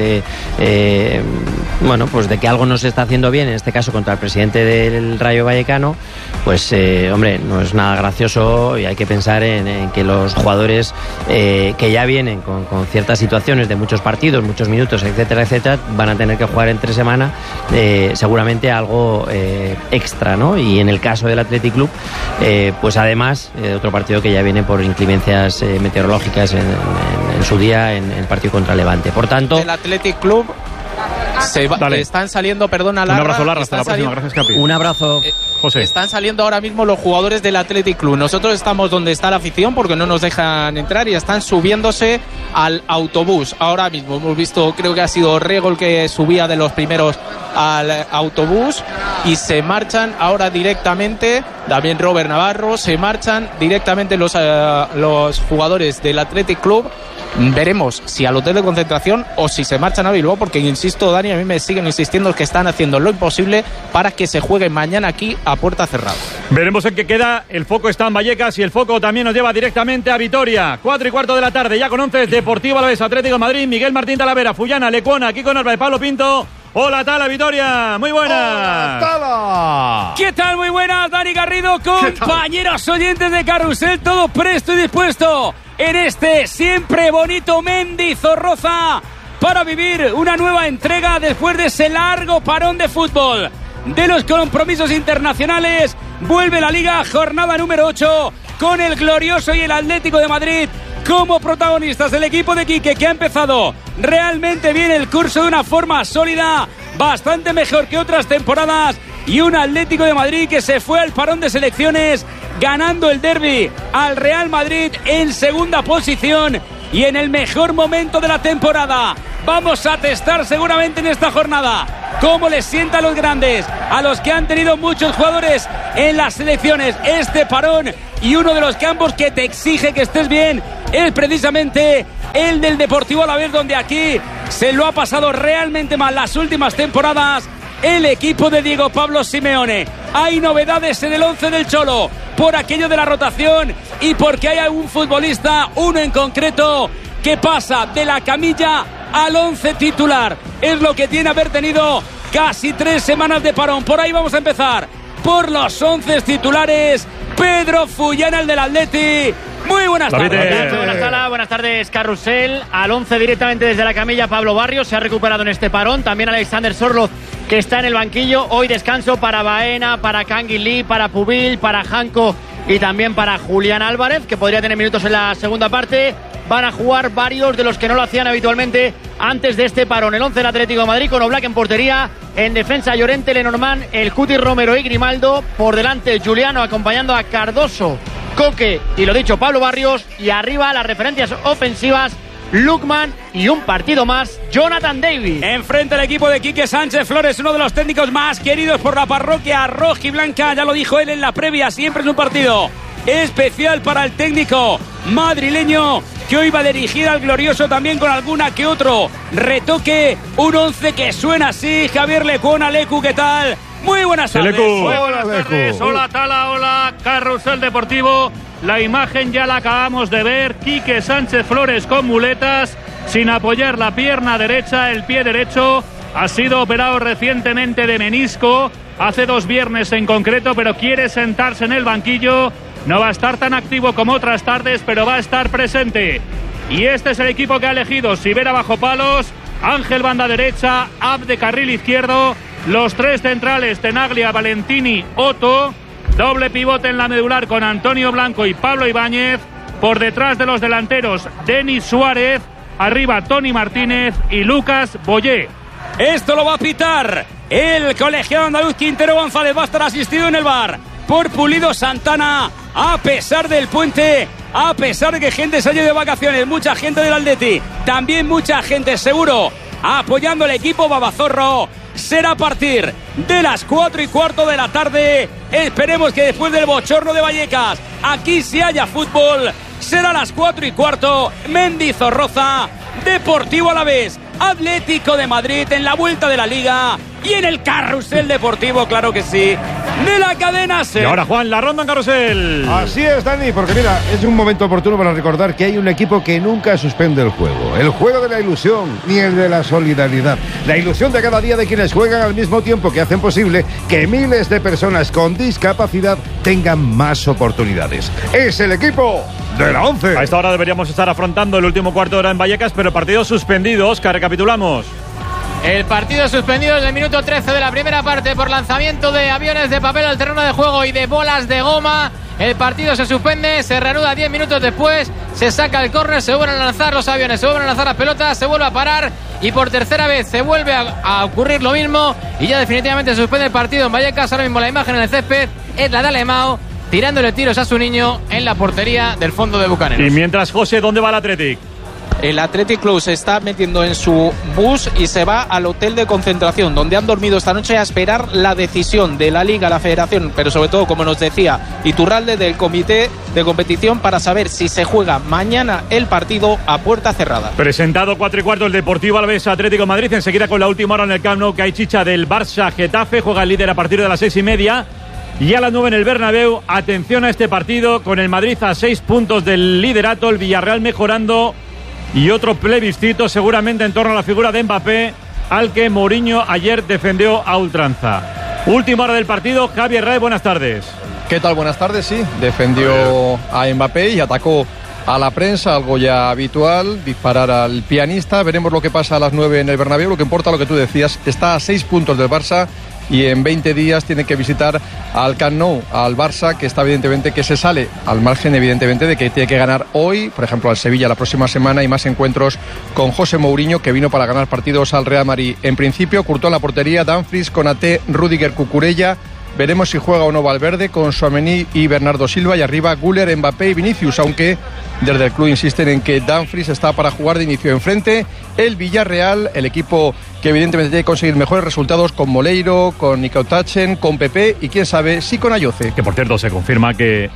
bueno, pues de que algo no se está haciendo bien, en este caso contra el presidente del Rayo Vallecano, pues hombre, no es nada gracioso, y hay que pensar en que los jugadores que ya vienen con ciertas situaciones de muchos partidos, muchos minutos, etcétera, van a tener que jugar entre semana seguramente algo extra, ¿no? Y en el caso del Athletic Club, pues además otro partido que ya viene por inclemencias meteorológicas en su día, en el partido contra Levante. Por tanto, el Athletic Club están saliendo, perdona, Larra. Un abrazo, Larra, hasta la próxima. Gracias, Capi. Un abrazo. José. Están saliendo ahora mismo los jugadores del Athletic Club. Nosotros estamos donde está la afición porque no nos dejan entrar, y están subiéndose al autobús. Ahora mismo hemos visto, creo que ha sido Rego el que subía de los primeros al autobús, y se marchan ahora directamente, también Robert Navarro, se marchan directamente los jugadores del Athletic Club Veremos si al hotel de concentración o si se marchan a Bilbao, porque insisto, Dani, a mí me siguen insistiendo que están haciendo lo imposible para que se juegue mañana aquí a puerta cerrada. Veremos en qué queda. El foco está en Vallecas y el foco también nos lleva directamente a Vitoria. 4:15 de la tarde, ya con 11, Deportivo Alavés, Atlético de Madrid, Miguel Martín Talavera, Fullana, Lecuona, Kiko Narváez, Pablo Pinto. Hola, Tala, Vitoria, muy buenas. Hola, Tala. ¿Qué tal? Muy buenas, Dani Garrido, compañeros oyentes de Carrusel, todo presto y dispuesto en este siempre bonito Mendizorroza para vivir una nueva entrega después de ese largo parón de fútbol. De los compromisos internacionales, vuelve la Liga, jornada número 8, con el Glorioso y el Atlético de Madrid como protagonistas. El equipo de Quique, que ha empezado realmente bien el curso de una forma sólida, bastante mejor que otras temporadas, y un Atlético de Madrid que se fue al parón de selecciones ganando el derbi al Real Madrid en segunda posición y en el mejor momento de la temporada. Vamos a testar seguramente en esta jornada cómo les sienta a los grandes, a los que han tenido muchos jugadores en las selecciones este parón, y uno de los campos que te exige que estés bien es precisamente el del Deportivo Alavés, donde aquí se lo ha pasado realmente mal las últimas temporadas el equipo de Diego Pablo Simeone. Hay novedades en el 11 del Cholo por aquello de la rotación y porque hay un futbolista, uno en concreto, que pasa de la camilla al 11 titular. Es lo que tiene haber tenido casi 3 semanas de parón. Por ahí vamos a empezar por los 11 titulares. Pedro Fullana, el del Atleti. Muy buenas tardes. Buenas tardes, Carrusel. Al 11 directamente desde la camilla, Pablo Barrios se ha recuperado en este parón. También Alexander Sorloz, que está en el banquillo. Hoy descanso para Baena, para Canguilí, para Pubil, para Janko y también para Julián Álvarez, que podría tener minutos en la segunda parte. Van a jugar varios de los que no lo hacían habitualmente antes de este parón. El 11 del Atlético de Madrid con Oblak en portería. En defensa, Llorente, Lenormand, el Cuti, Romero y Grimaldo. Por delante, Juliano acompañando a Cardoso, Coque y lo dicho, Pablo Barrios. Y arriba las referencias ofensivas, Lukman y un partido más, Jonathan Davis. Enfrente el equipo de Quique Sánchez Flores, uno de los técnicos más queridos por la parroquia rojiblanca. Ya lo dijo él en la previa, siempre es un partido especial para el técnico madrileño, que hoy va a dirigir al Glorioso también con alguna que otro retoque. Un 11 que suena así. Javier Lecuona, Lecu, ¿qué tal? Muy buenas tardes. Muy buenas tardes. Hola, Tala, hola, Carrusel Deportivo. La imagen ya la acabamos de ver. Quique Sánchez Flores con muletas, sin apoyar la pierna derecha, el pie derecho. Ha sido operado recientemente de menisco, hace 2 viernes en concreto, pero quiere sentarse en el banquillo. No va a estar tan activo como otras tardes, pero va a estar presente. Y este es el equipo que ha elegido: Sivera bajo palos, Ángel banda derecha, Abde carril izquierdo, los 3 centrales, Tenaglia, Valentini, Otto, doble pivote en la medular con Antonio Blanco y Pablo Ibáñez, por detrás de los delanteros, Denis Suárez, arriba Tony Martínez y Lucas Boyé. Esto lo va a pitar el colegiado andaluz Quintero González. Va a estar asistido en el VAR por Pulido Santana, a pesar del puente, a pesar de que gente se ha ido de vacaciones, mucha gente del Atleti, también mucha gente seguro apoyando al equipo Babazorro. Será a partir de las 4:15 de la tarde. Esperemos que después del bochorno de Vallecas aquí sí haya fútbol. Será a las 4:15. Mendizorroza, Deportivo Alavés, Atlético de Madrid en la vuelta de la Liga y en el Carrusel Deportivo, claro que sí, de la cadena SER. Y ahora, Juan, la ronda en Carrusel. Así es, Dani, porque mira, es un momento oportuno para recordar que hay un equipo que nunca suspende el juego de la ilusión, ni el de la solidaridad, la ilusión de cada día de quienes juegan al mismo tiempo, que hacen posible que miles de personas con discapacidad tengan más oportunidades. Es el equipo de la 11. A esta hora deberíamos estar afrontando el último cuarto de hora en Vallecas, pero partido suspendido. Oscar, recapitulamos. El partido suspendido desde el minuto 13 de la primera parte por lanzamiento de aviones de papel al terreno de juego y de bolas de goma. El partido se suspende, se reanuda 10 minutos después, se saca el córner, se vuelven a lanzar los aviones, se vuelven a lanzar las pelotas, se vuelve a parar y por tercera vez se vuelve a ocurrir lo mismo y ya definitivamente se suspende el partido en Vallecas. Ahora mismo la imagen en el césped es la de Alemão tirándole tiros a su niño en la portería del fondo de Bucaneros. Y mientras, José, ¿dónde va el Athletic? el Athletic Club se está metiendo en su bus y se va al hotel de concentración, donde han dormido esta noche a esperar la decisión de la Liga, la Federación, pero sobre todo, como nos decía Iturralde, del Comité de Competición, para saber si se juega mañana el partido a puerta cerrada. Presentado 4:15 el Deportivo Alavés Atlético de Madrid, enseguida con la última hora en el Camp Nou, que hay chicha del Barça Getafe, juega el líder a partir de las 6:30. Y a las 9 en el Bernabéu, atención a este partido, con el Madrid a 6 puntos del liderato, el Villarreal mejorando y otro plebiscito seguramente en torno a la figura de Mbappé, al que Mourinho ayer defendió a ultranza. Última hora del partido, Javier Rae, buenas tardes. ¿Qué tal? Buenas tardes, sí. Defendió a Mbappé y atacó a la prensa, algo ya habitual, disparar al pianista. Veremos lo que pasa a las 9 en el Bernabéu. Lo que importa, lo que tú decías, está a 6 puntos del Barça y en 20 días tiene que visitar al Camp Nou, al Barça, que está evidentemente que se sale al margen evidentemente de que tiene que ganar hoy, por ejemplo al Sevilla la próxima semana, y más encuentros con José Mourinho, que vino para ganar partidos al Real Madrid. En principio, Courtois en la portería, Dumfries, Konaté, Rüdiger, Cucurella. Veremos si juega o no Valverde con Tchouaméni y Bernardo Silva, y arriba Güler, Mbappé y Vinicius, aunque desde el club insisten en que Dumfries está para jugar de inicio. Enfrente el Villarreal, el equipo que evidentemente tiene que conseguir mejores resultados con Moleiro, con Nico Tachen, con Pepe y quién sabe si con Ayoce. Que por cierto se confirma que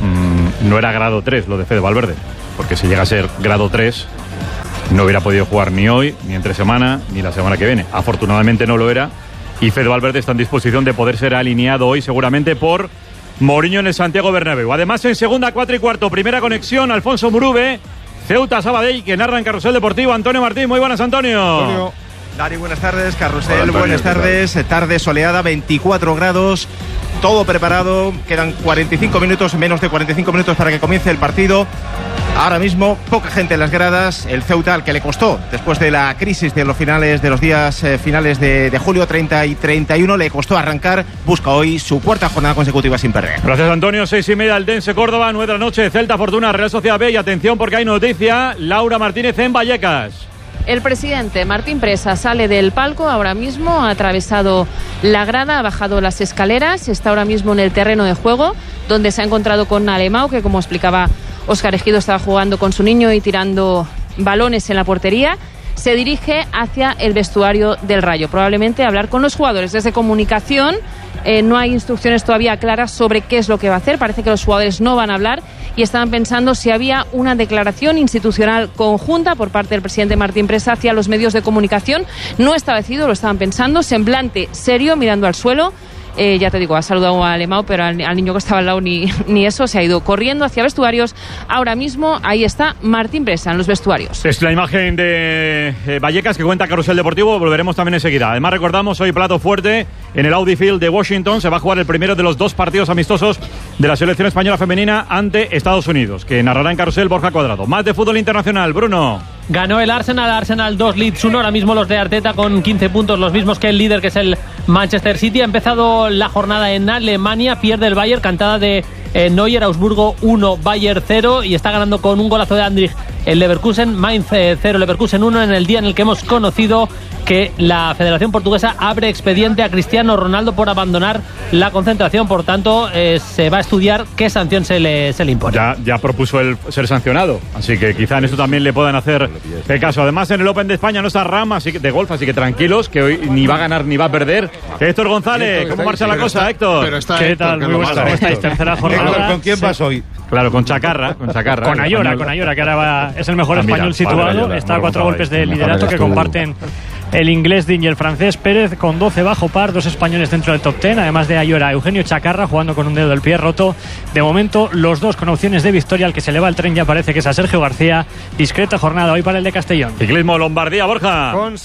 no era grado 3 lo de Fede Valverde, porque si llega a ser grado 3 no hubiera podido jugar ni hoy, ni entre semana, ni la semana que viene. Afortunadamente no lo era. Y Fede Valverde está en disposición de poder ser alineado hoy seguramente por Mourinho en el Santiago Bernabéu. Además, en segunda, 4:15, primera conexión, Alfonso Murube, Ceuta Sabadell, que narra en Carrusel Deportivo. Antonio Martín, muy buenas, Antonio. Dari, buenas tardes. Carrusel, Antonio, buenas tardes. Tarde soleada, 24 grados, todo preparado. Quedan 45 minutos, menos de 45 minutos para que comience el partido. Ahora mismo, poca gente en las gradas. El Ceuta, al que le costó, después de la crisis de los días finales de julio, 30 y 31, le costó arrancar. Busca hoy su cuarta jornada consecutiva sin perder. Gracias, Antonio. 6:30, Eldense Córdoba, 9 de la noche, Celta Fortuna, Real Sociedad B. Y atención, porque hay noticia. Laura Martínez en Vallecas. El presidente Martín Presa sale del palco ahora mismo, ha atravesado la grada, ha bajado las escaleras, está ahora mismo en el terreno de juego, donde se ha encontrado con Alemão, que como explicaba Óscar Ejido estaba jugando con su niño y tirando balones en la portería. Se dirige hacia el vestuario del Rayo, probablemente a hablar con los jugadores. Desde comunicación no hay instrucciones todavía claras sobre qué es lo que va a hacer. Parece que los jugadores no van a hablar y estaban pensando si había una declaración institucional conjunta por parte del presidente Martín Presa hacia los medios de comunicación. No estaba decidido, lo estaban pensando, semblante serio, mirando al suelo. Ya te digo, ha saludado a Alemão, pero al niño que estaba al lado ni eso, se ha ido corriendo hacia vestuarios. Ahora mismo ahí está Martín Presa en los vestuarios. Es la imagen de Vallecas que cuenta Carrusel Deportivo, volveremos también enseguida. Además recordamos hoy plato fuerte en el Audi Field de Washington, se va a jugar el primero de los 2 partidos amistosos de la selección española femenina ante Estados Unidos, que narrará en Carrusel Borja Cuadrado. Más de fútbol internacional, Bruno. Ganó el Arsenal 2, Leeds 1, ahora mismo los de Arteta con 15 puntos, los mismos que el líder, que es el Manchester City. Ha empezado la jornada en Alemania, pierde el Bayern, cantada de Neuer, Augsburgo 1, Bayern 0, y está ganando con un golazo de Andrich el Leverkusen, Mainz 0, Leverkusen 1, en el día en el que hemos conocido que la Federación Portuguesa abre expediente a Cristiano Ronaldo por abandonar la concentración. Por tanto, se va a estudiar qué sanción se le impone. Ya propuso el ser sancionado, así que quizá en esto también le puedan hacer el caso. Además, en el Open de España no está Rama de golf, así que tranquilos, que hoy ni va a ganar ni va a perder. Héctor González, ¿cómo marcha la cosa, Héctor? ¿Qué tal? Muy buenas tardes. ¿Cómo estáis? Tercera jornada. ¿Con quién vas hoy? Claro, con Chacarra. Con Ayora, que ahora es el mejor español situado. Está a 4 golpes de liderato que comparten el inglés Dean y el francés Pérez con 12 bajo par, 2 españoles dentro del top 10, además de Ayora, Eugenio Chacarra jugando con un dedo del pie roto. De momento, los 2 con opciones de victoria. Al que se le va el tren ya parece que es a Sergio García. Discreta jornada hoy para el de Castellón. Ciclismo Lombardía, Borja. Con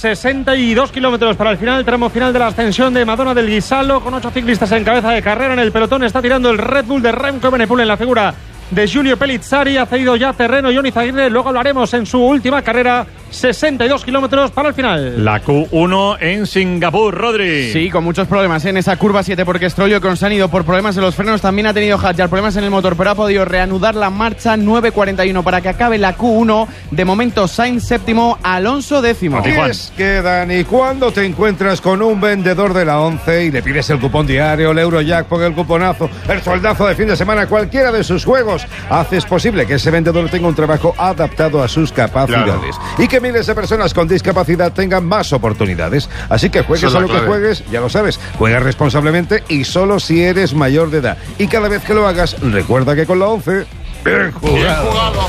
62 kilómetros para el final, tramo final de la ascensión de Madonna del Guisalo, con 8 ciclistas en cabeza de carrera. En el pelotón está tirando el Red Bull de Remco Evenepoel en la figura de Giulio Pellizzari. Ha cedido ya terreno Johnny Zaguirre, luego hablaremos en su última carrera 62 kilómetros para el final. La Q1 en Singapur, Rodri. Sí, con muchos problemas en esa curva 7 porque Stroll con Sanido por problemas en los frenos. También ha tenido Hadjar problemas en el motor, pero ha podido reanudar la marcha. 9:41 para que acabe la Q1. De momento Sainz séptimo, Alonso décimo. Y es que, Dani, cuando te encuentras con un vendedor de la 11 y le pides el cupón diario, el Eurojackpot, el cuponazo, el sueldazo de fin de semana, cualquiera de sus juegos, haces posible que ese vendedor tenga un trabajo adaptado a sus capacidades. Y que miles de personas con discapacidad tengan más oportunidades. Así que juegues a lo que juegues, ya lo sabes, juega responsablemente y solo si eres mayor de edad. Y cada vez que lo hagas, recuerda que con la 11, bien jugado. Bien jugado.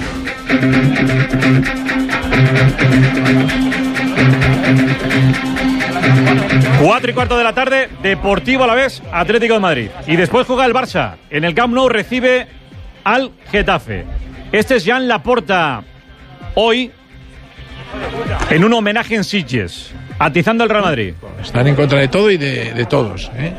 4:15 de la tarde, Deportivo Alavés, Atlético de Madrid. Y después juega el Barça. En el Camp Nou recibe al Getafe. Este es Joan Laporta hoy en un homenaje en Sitges, atizando al Real Madrid. Están en contra de todo y de todos, ¿eh?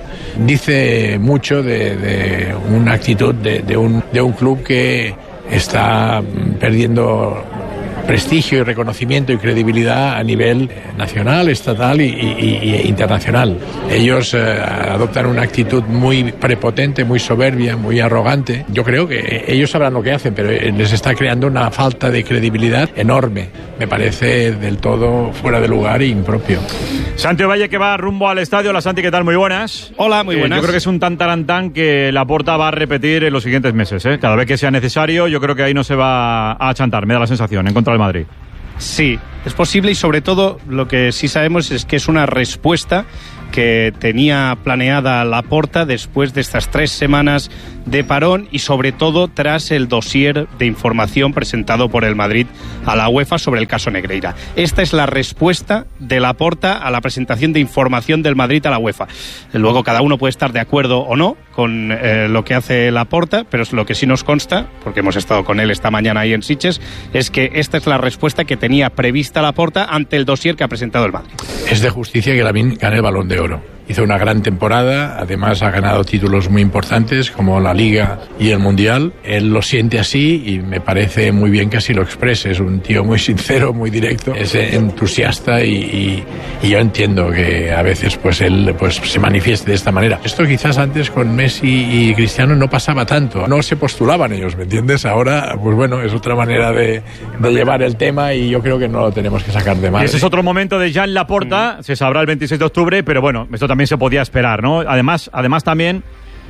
Dice mucho de una actitud de un club que está perdiendo prestigio y reconocimiento y credibilidad a nivel nacional, estatal y internacional. Ellos adoptan una actitud muy prepotente, muy soberbia, muy arrogante. Yo creo que ellos sabrán lo que hacen, pero les está creando una falta de credibilidad enorme. Me parece del todo fuera de lugar e impropio. Santi Valle, que va rumbo al estadio. Hola, Santi, ¿qué tal? Muy buenas. Hola, muy buenas. Yo creo que es un tan que Laporta va a repetir en los siguientes meses, ¿eh? Cada vez que sea necesario, yo creo que ahí no se va a achantar, me da la sensación, en contra del Madrid. Sí, es posible y sobre todo lo que sí sabemos es que es una respuesta que tenía planeada Laporta después de estas 3 semanas de parón y sobre todo tras el dossier de información presentado por el Madrid a la UEFA sobre el caso Negreira. Esta es la respuesta de Laporta a la presentación de información del Madrid a la UEFA. Luego cada uno puede estar de acuerdo o no con lo que hace Laporta, pero es lo que sí nos consta, porque hemos estado con él esta mañana ahí en Sitges, es que esta es la respuesta que tenía prevista Laporta ante el dossier que ha presentado el Madrid. Es de justicia que Lamine gane el Balón de Oro. Hizo una gran temporada, además ha ganado títulos muy importantes como la Liga y el Mundial. Él lo siente así y me parece muy bien que así lo exprese. Es un tío muy sincero, muy directo, es entusiasta y yo entiendo que a veces pues él pues se manifieste de esta manera. Esto quizás antes con Messi y Cristiano no pasaba tanto, no se postulaban ellos, ¿me entiendes? Ahora pues bueno, es otra manera de llevar el tema y yo creo que no lo tenemos que sacar de madre. Ese es otro momento de Joan Laporta, se sabrá el 26 de octubre, pero bueno, esto también se podía esperar, ¿no? Además también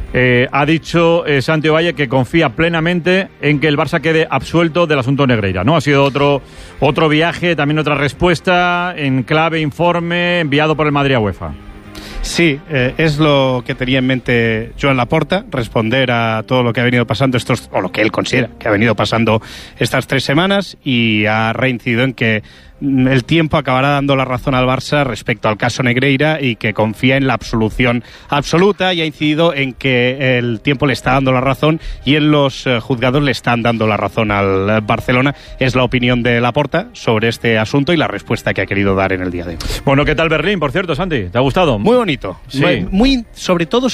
ha dicho Santi Valle que confía plenamente en que el Barça quede absuelto del asunto Negreira, ¿no? Ha sido otro viaje, también otra respuesta en clave informe enviado por el Madrid a UEFA. Sí, es lo que tenía en mente Joan Laporta, responder a todo lo que ha venido pasando o lo que él considera que ha venido pasando estas 3 semanas, y ha reincidido en que el tiempo acabará dando la razón al Barça respecto al caso Negreira y que confía en la absolución absoluta, y ha incidido en que el tiempo le está dando la razón y en los juzgados le están dando la razón al Barcelona. Es la opinión de Laporta sobre este asunto y la respuesta que ha querido dar en el día de hoy. Bueno, ¿qué tal Berlín, por cierto, Santi? ¿Te ha gustado? Muy bonito. Sí. Muy, sobre todo,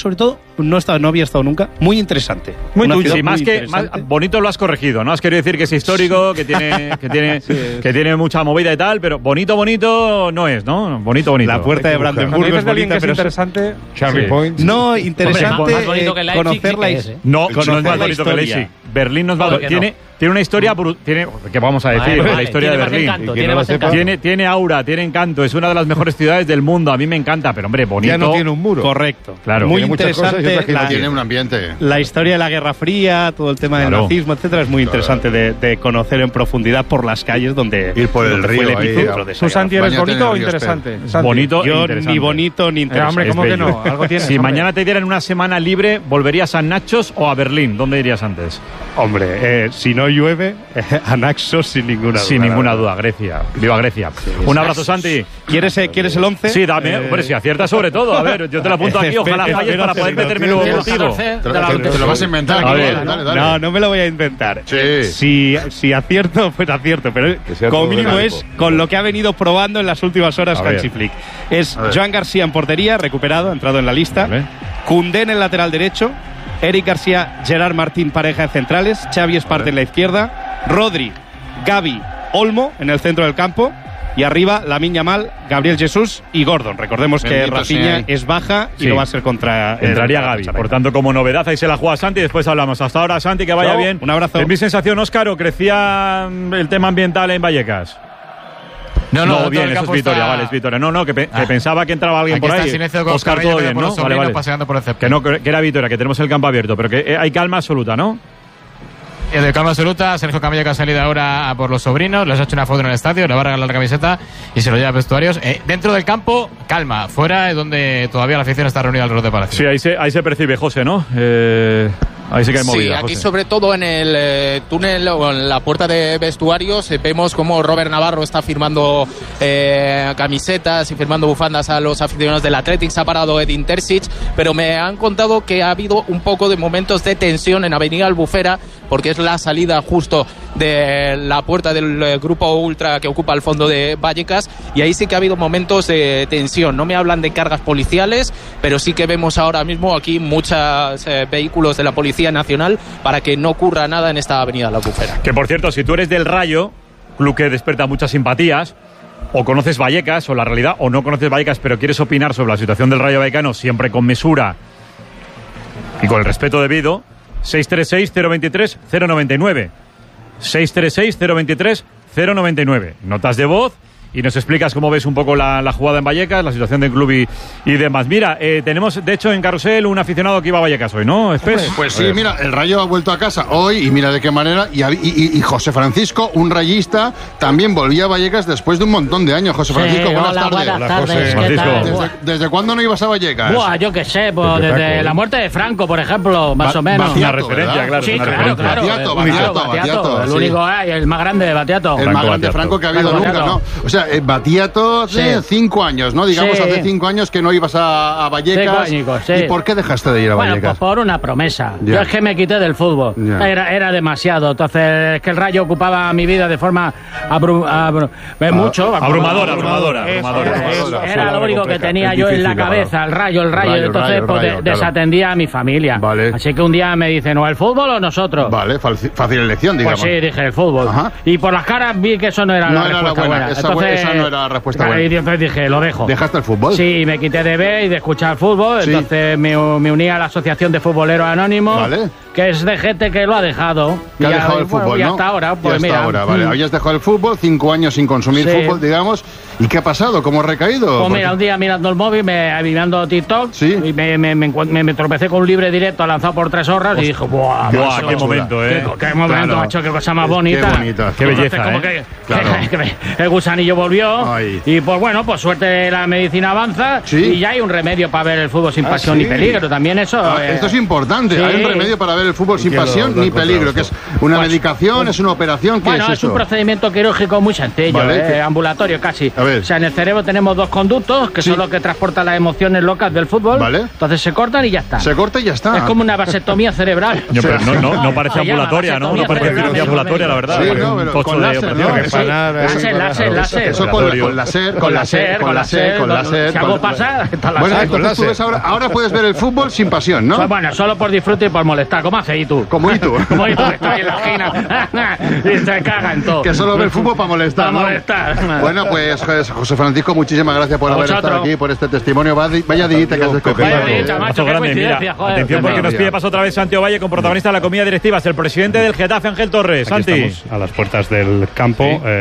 no había estado nunca. Muy interesante. Muy más bonito lo has corregido, ¿no? Has querido decir que es histórico, que tiene mucha movida y tal, pero bonito no es, ¿no? Bonito. La puerta de Brandenburgo es bonita, pero interesante. Charlie Point. No, interesante. Hombre, más bonito que Leipzig, conocer la ¿eh? No es más bonito que Leipzig. Berlín no es más bonito. Tiene una historia ¿qué vamos a decir? La historia de Berlín. Tiene aura, tiene encanto. Es una de las mejores ciudades del mundo. A mí me encanta, pero hombre, bonito. Ya no tiene un muro. Correcto. Claro. Muy tiene interesante. Tiene un ambiente. La historia de la Guerra Fría, todo el tema del nazismo, etcétera, es muy interesante de conocer en profundidad por las calles donde ir por el río. ¿Tú, Santi, eres bonito o interesante? Bonito. Yo interesante. ni bonito ni interesante. Hombre, ¿cómo que no? Algo tienes, si mañana te dieran una semana libre, ¿volverías a Nachos o a Berlín? ¿Dónde irías antes? Hombre, si no llueve, a Naxos sin ninguna duda. Sin ninguna duda, Grecia. Viva Grecia. Un abrazo, Santi. ¿Quieres el 11? Sí, dame. Hombre, si aciertas sobre todo. A ver, yo te lo apunto aquí. Ojalá falles para poder meterme nuevo contigo. Te lo vas a inventar. Dale. No me lo voy a inventar. Sí. Si acierto, pues acierto. Pero como mínimo es con lo que ha venido probando en las últimas horas Hansi Flick. Es Joan García en portería, recuperado, ha entrado en la lista. Koundé en el lateral derecho. Eric García, Gerard Martín, pareja de centrales. Xavi Esparta en la izquierda. Rodri, Gavi, Olmo en el centro del campo. Y arriba, Lamine Yamal, Gabriel Jesús y Gordon. Recordemos que Rafinha es baja y no va a ser contra... Entraría Gavi. Por tanto, como novedad, ahí se la juega Santi y después hablamos. Hasta ahora, Santi, que vaya bien. Un abrazo. ¿Es mi sensación, Óscar, o crecía el tema ambiental en Vallecas? No, bien, eso es Vitoria, vale, es Vitoria. Que pensaba que entraba alguien por ahí. Óscar, todo bien, ¿no? Vale. Paseando por el que era Vitoria, que tenemos el campo abierto, pero que hay calma absoluta, ¿no? De calma absoluta. Sergio Camilla, que ha salido ahora por los sobrinos, les ha hecho una foto en el estadio, le va a regalar la camiseta y se lo lleva a vestuarios. Dentro del campo, calma. Fuera es donde todavía la afición está reunida alrededor de Palacio. Sí, ahí se percibe, José, ¿no? Ahí sí que hay movida. Sí, aquí José. sobre todo en el túnel o en la puerta de vestuarios vemos como Robert Navarro está firmando camisetas y firmando bufandas a los aficionados del Athletic. Se ha parado Edin Terzic, pero me han contado que ha habido un poco de momentos de tensión en Avenida Albufera, porque es la salida justo de la puerta del grupo ultra que ocupa el fondo de Vallecas, y ahí sí que ha habido momentos de tensión. No me hablan de cargas policiales, pero sí que vemos ahora mismo aquí muchos vehículos de la Policía Nacional para que no ocurra nada en esta Avenida La Albufera. Que por cierto, si tú eres del Rayo, club que despierta muchas simpatías, o conoces Vallecas o la realidad, o no conoces Vallecas pero quieres opinar sobre la situación del Rayo Vallecano siempre con mesura y con el respeto debido, 636-023-099 636-023-099. Notas de voz y nos explicas cómo ves un poco la jugada en Vallecas, la situación del club y demás. Mira, tenemos de hecho en Carrusel un aficionado que iba a Vallecas hoy, ¿no? Pues sí, mira, el Rayo ha vuelto a casa hoy y mira de qué manera. Y José Francisco, un rayista, también volvía a Vallecas después de un montón de años. José Francisco, buenas tardes. Buenas tardes. ¿Desde cuándo no ibas a Vallecas? Buah, yo qué sé, pues desde la muerte de Franco, por ejemplo, más o menos. Batiato, una referencia, ¿verdad? claro. Sí, claro. Batiato, el sí. único, el más grande de Batiato. El más grande Franco que ha habido nunca, ¿no? O sea, Batiato hace 5 años, ¿no? Digamos, hace 5 años que no ibas a Vallecas. ¿Y por qué dejaste de ir a Vallecas? Bueno, pues por una promesa. Ya. Yo es que me quité del fútbol. Era demasiado. Entonces, es que el Rayo ocupaba mi vida de forma abrumadora. Era lo único que tenía yo en la cabeza, el Rayo. Entonces, desatendía a mi familia. Vale. Así que un día me dicen, o el fútbol o nosotros. Vale, fácil elección, digamos. Pues sí, dije el fútbol. Ajá. Y por las caras vi que eso no era la respuesta buena. Esa no era la respuesta buena. Y entonces dije, lo dejo. ¿Dejaste el fútbol? Sí, me quité de ver y de escuchar fútbol. Sí. Entonces me uní a la Asociación de Futboleros Anónimos. Vale. Que es de gente que lo ha dejado. Que ha dejado el fútbol, y ¿no? hasta ahora, pues y hasta ahora, vale. Habías dejado el fútbol, 5 años sin consumir fútbol, digamos. ¿Y qué ha pasado? ¿Cómo has recaído? Pues mira, un día mirando el móvil, mirando TikTok, y me tropecé con un libre directo lanzado por 3 horas y dije, ¡buah! ¡Buah, qué momento, ¡Qué momento, Claro. macho! ¡Qué cosa más bonita! Qué bonita. Qué belleza, como que el gusanillo volvió. Ay. Y pues bueno, pues suerte la medicina avanza y ya hay un remedio para ver el fútbol sin pasión ni peligro. También eso... esto es importante. sí. Hay un remedio para ver el fútbol sin pasión ni peligro, que es una medicación, es una operación. ¿Qué Bueno, es es eso? un procedimiento quirúrgico muy sencillo, Vale, ambulatorio casi. A ver. O sea, en el cerebro tenemos 2 conductos que son los que transportan las emociones locas del fútbol. Vale. Entonces se cortan y ya está. Se corta y ya está. Es como una vasectomía cerebral. Pero no parece Se llama ambulatoria, ¿no? No vasectomía parece cerebral. cirugía ambulatoria, la verdad. Sí, Parece no, un pero tocho con de láser, operación. Láser. Eso con láser. Si algo pasa, está la Bueno, láser. entonces tú ves ahora puedes ver el fútbol sin pasión, ¿no? Bueno, solo por disfrute y por molestar. ¿Cómo haces tú? Como y tú. Como tú, que estoy en la esquina. Y se caga en todo. Que solo ve el fútbol para molestar, Para ¿no? molestar. Bueno, pues José Francisco, muchísimas gracias por A haber vosotros. estado aquí, por este testimonio. Vaya dillita que has escogido. Vaya dillita, macho, qué Grande, mira, coincidencia, joder. atención porque nos pide paso otra vez Santi Ovalle con protagonista de la comida directiva, es el presidente del Getafe, Ángel Torres. Aquí Santi. estamos a las puertas del campo.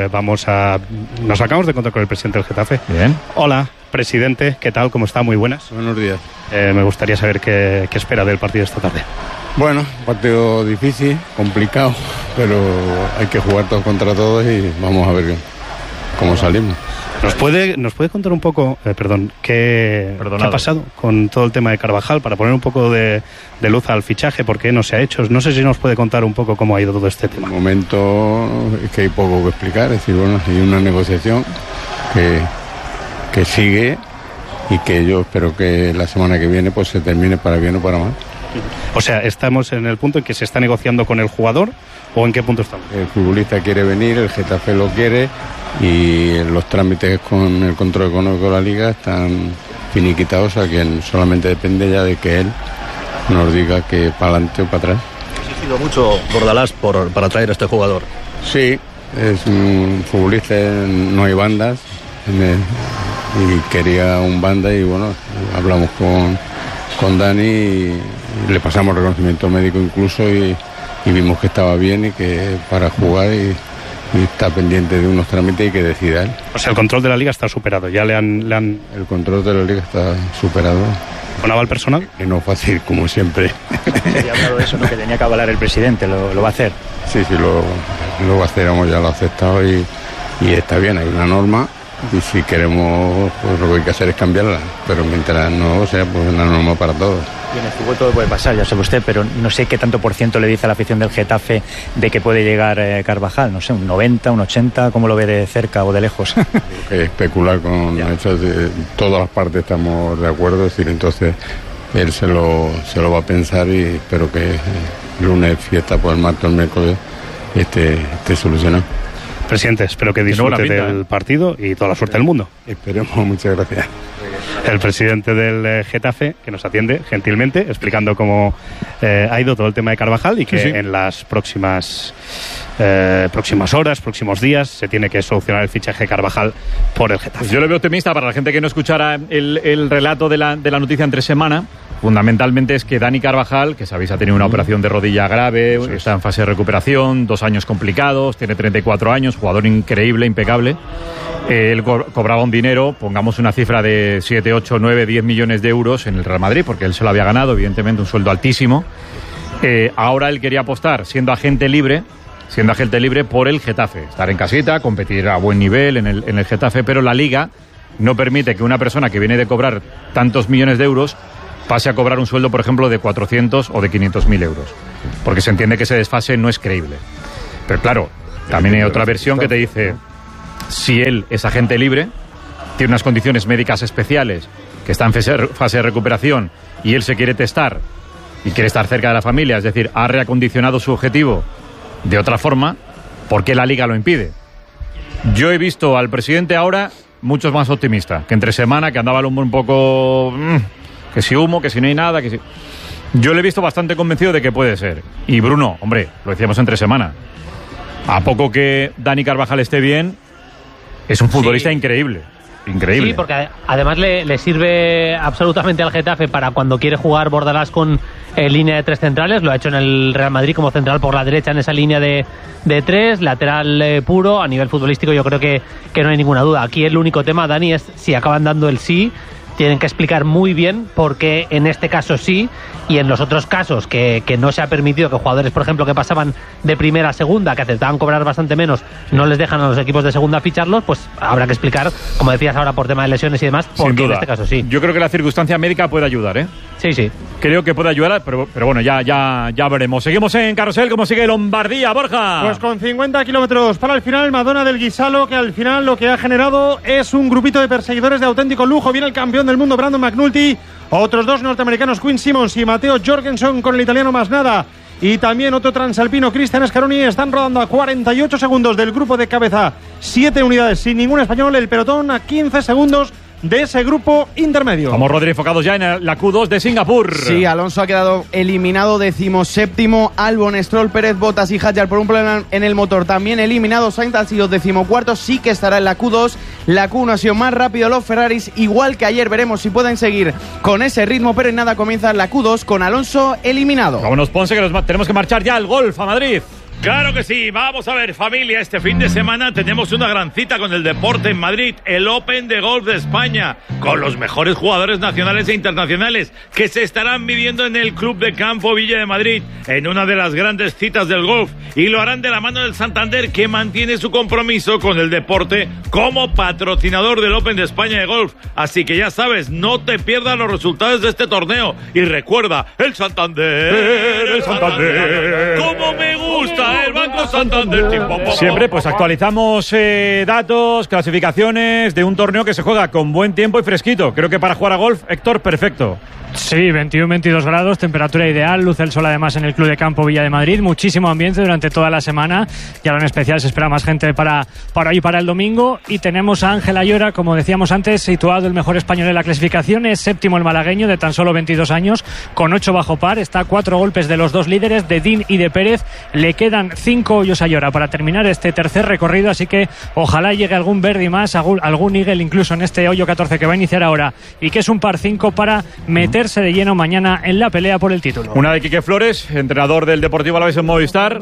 Nos acabamos de encontrar con el presidente del Getafe. Bien. Hola, presidente. ¿Qué tal? ¿Cómo está? Muy buenas. Buenos días. Me gustaría saber qué espera del partido esta tarde. Bueno, partido difícil, complicado, pero hay que jugar todos contra todos y vamos a ver cómo salimos. ¿Nos puede contar un poco, qué ha pasado con todo el tema de Carvajal para poner un poco de luz al fichaje? ¿Por qué no se ha hecho? No sé si nos puede contar un poco cómo ha ido todo este tema. De momento es que hay poco que explicar, es decir, bueno, hay una negociación que sigue y que yo espero que la semana que viene pues se termine para bien o para mal. O sea, ¿estamos en el punto en que se está negociando con el jugador o en qué punto estamos? El futbolista quiere venir, el Getafe lo quiere y los trámites con el control económico de la liga están finiquitados, a quien solamente depende ya de que él nos diga que para adelante o para atrás. Ha exigido mucho Bordalás para traer a este jugador. Sí, es un futbolista, no hay bandas, y quería un banda, y bueno, hablamos con Dani y le pasamos reconocimiento médico incluso, y vimos que estaba bien y que para jugar, y está pendiente de unos trámites y que decida él. O sea, el control de la liga está superado, ya le han... El control de la liga está superado. ¿Con aval personal? Que no fácil, como siempre. Se ha hablado de eso, ¿no? Que tenía que avalar el presidente, ¿lo va a hacer? Sí, lo va a hacer, ya lo ha aceptado, y está bien, hay una norma, y si queremos, pues lo que hay que hacer es cambiarla, pero mientras no sea, pues una norma para todos. Y en el fútbol todo puede pasar, ya sabe usted, pero no sé qué tanto % le dice a la afición del Getafe de que puede llegar Carvajal, no sé, un 90, un 80, ¿cómo lo ve de cerca o de lejos? Que especular con hechos, todas las partes estamos de acuerdo, es decir, entonces él se lo va a pensar, y espero que lunes fiesta, pues el martes, el miércoles esté solucionado. Presidente, espero que disfrute del partido y toda la suerte del mundo. Esperemos, muchas gracias. El presidente del Getafe, que nos atiende gentilmente, explicando cómo ha ido todo el tema de Carvajal, y que en las próximas horas, próximos días, se tiene que solucionar el fichaje de Carvajal por el Getafe. Pues yo lo veo optimista. Para la gente que no escuchara el relato de la noticia entre semana, fundamentalmente es que Dani Carvajal, que sabéis ha tenido una operación de rodilla grave, está en fase de recuperación, 2 años complicados, tiene 34 años, jugador increíble, impecable. Él cobraba un dinero, pongamos una cifra de 7, 8, 9, 10 millones de euros en el Real Madrid, porque él se lo había ganado, evidentemente, un sueldo altísimo. Ahora él quería apostar, siendo agente libre por el Getafe, estar en casita, competir a buen nivel en el Getafe, pero la Liga no permite que una persona que viene de cobrar tantos millones de euros pase a cobrar un sueldo, por ejemplo, de 400 o de 500.000 euros, porque se entiende que ese desfase no es creíble. Pero claro, también hay otra versión que te dice, si él es agente libre, tiene unas condiciones médicas especiales, que está en fase de recuperación, y él se quiere testar y quiere estar cerca de la familia, es decir, ha reacondicionado su objetivo de otra forma, ¿por qué la Liga lo impide? Yo he visto al presidente ahora mucho más optimista que entre semana, que andaba el humor un poco... que si humo, que si no hay nada, que si... Yo le he visto bastante convencido de que puede ser. Y Bruno, hombre, lo decíamos entre semana, a poco que Dani Carvajal esté bien, es un futbolista increíble. Increíble. Sí, porque además le sirve absolutamente al Getafe para cuando quiere jugar Bordalás con línea de 3 centrales. Lo ha hecho en el Real Madrid como central por la derecha en esa línea de 3, lateral puro. A nivel futbolístico yo creo que no hay ninguna duda. Aquí el único tema, Dani, es si acaban dando el sí. Tienen que explicar muy bien por qué en este caso sí, y en los otros casos que no se ha permitido, que jugadores, por ejemplo, que pasaban de primera a segunda, que aceptaban cobrar bastante menos, no les dejan a los equipos de segunda ficharlos, pues habrá que explicar, como decías ahora, por tema de lesiones y demás, por qué en este caso sí. Yo creo que la circunstancia médica puede ayudar, ¿eh? Sí. Creo que puede ayudar, pero bueno, ya veremos. Seguimos en Carrusel, ¿cómo sigue Lombardía, Borja? Pues con 50 kilómetros para el final, Madonna del Guisalo, que al final lo que ha generado es un grupito de perseguidores de auténtico lujo. Viene el campeón del mundo, Brandon McNulty, otros 2 norteamericanos, Quinn Simmons y Matteo Jorgensen, con el italiano Masnada, y también otro transalpino, Cristian Scaroni. Están rodando a 48 segundos del grupo de cabeza, 7 unidades sin ningún español, el pelotón a 15 segundos de ese grupo intermedio. Vamos, Rodri, enfocados ya en la Q2 de Singapur. Sí, Alonso ha quedado eliminado 17º, Albon, Stroll, Pérez, Bottas y Hadjar por un problema en el motor también eliminado. Sainz ha sido 14º, sí que estará en la Q2. La Q1 ha sido más rápido los Ferraris, igual que ayer. Veremos si pueden seguir con ese ritmo, pero en nada comienza la Q2 con Alonso eliminado. Vámonos, Ponce, que tenemos que marchar ya al golf a Madrid. Claro que sí, vamos a ver, familia, este fin de semana tenemos una gran cita con el deporte en Madrid, el Open de Golf de España, con los mejores jugadores nacionales e internacionales que se estarán midiendo en el Club de Campo Villa de Madrid, en una de las grandes citas del golf, y lo harán de la mano del Santander, que mantiene su compromiso con el deporte como patrocinador del Open de España de Golf. Así que ya sabes, no te pierdas los resultados de este torneo, y recuerda, el Santander, ¡cómo me gusta el Banco Santander! Siempre pues actualizamos datos, clasificaciones de un torneo que se juega con buen tiempo y fresquito. Creo que para jugar a golf, Héctor, perfecto. Sí, 21-22 grados, temperatura ideal, luce el sol además en el Club de Campo Villa de Madrid, muchísimo ambiente durante toda la semana, y ahora en especial se espera más gente para hoy, para el domingo, y tenemos a Ángel Ayora, como decíamos antes, situado el mejor español en la clasificación, es 7º el malagueño de tan solo 22 años, con 8 bajo par, está a 4 golpes de los 2 líderes, de Dean y de Pérez, le quedan quedan 5 hoyos a Llora para terminar este tercer recorrido, así que ojalá llegue algún birdie más, algún eagle incluso en este hoyo 14 que va a iniciar ahora y que es un par 5 para meterse de lleno mañana en la pelea por el título. Una de Quique Flores, entrenador del Deportivo Alavés en Movistar.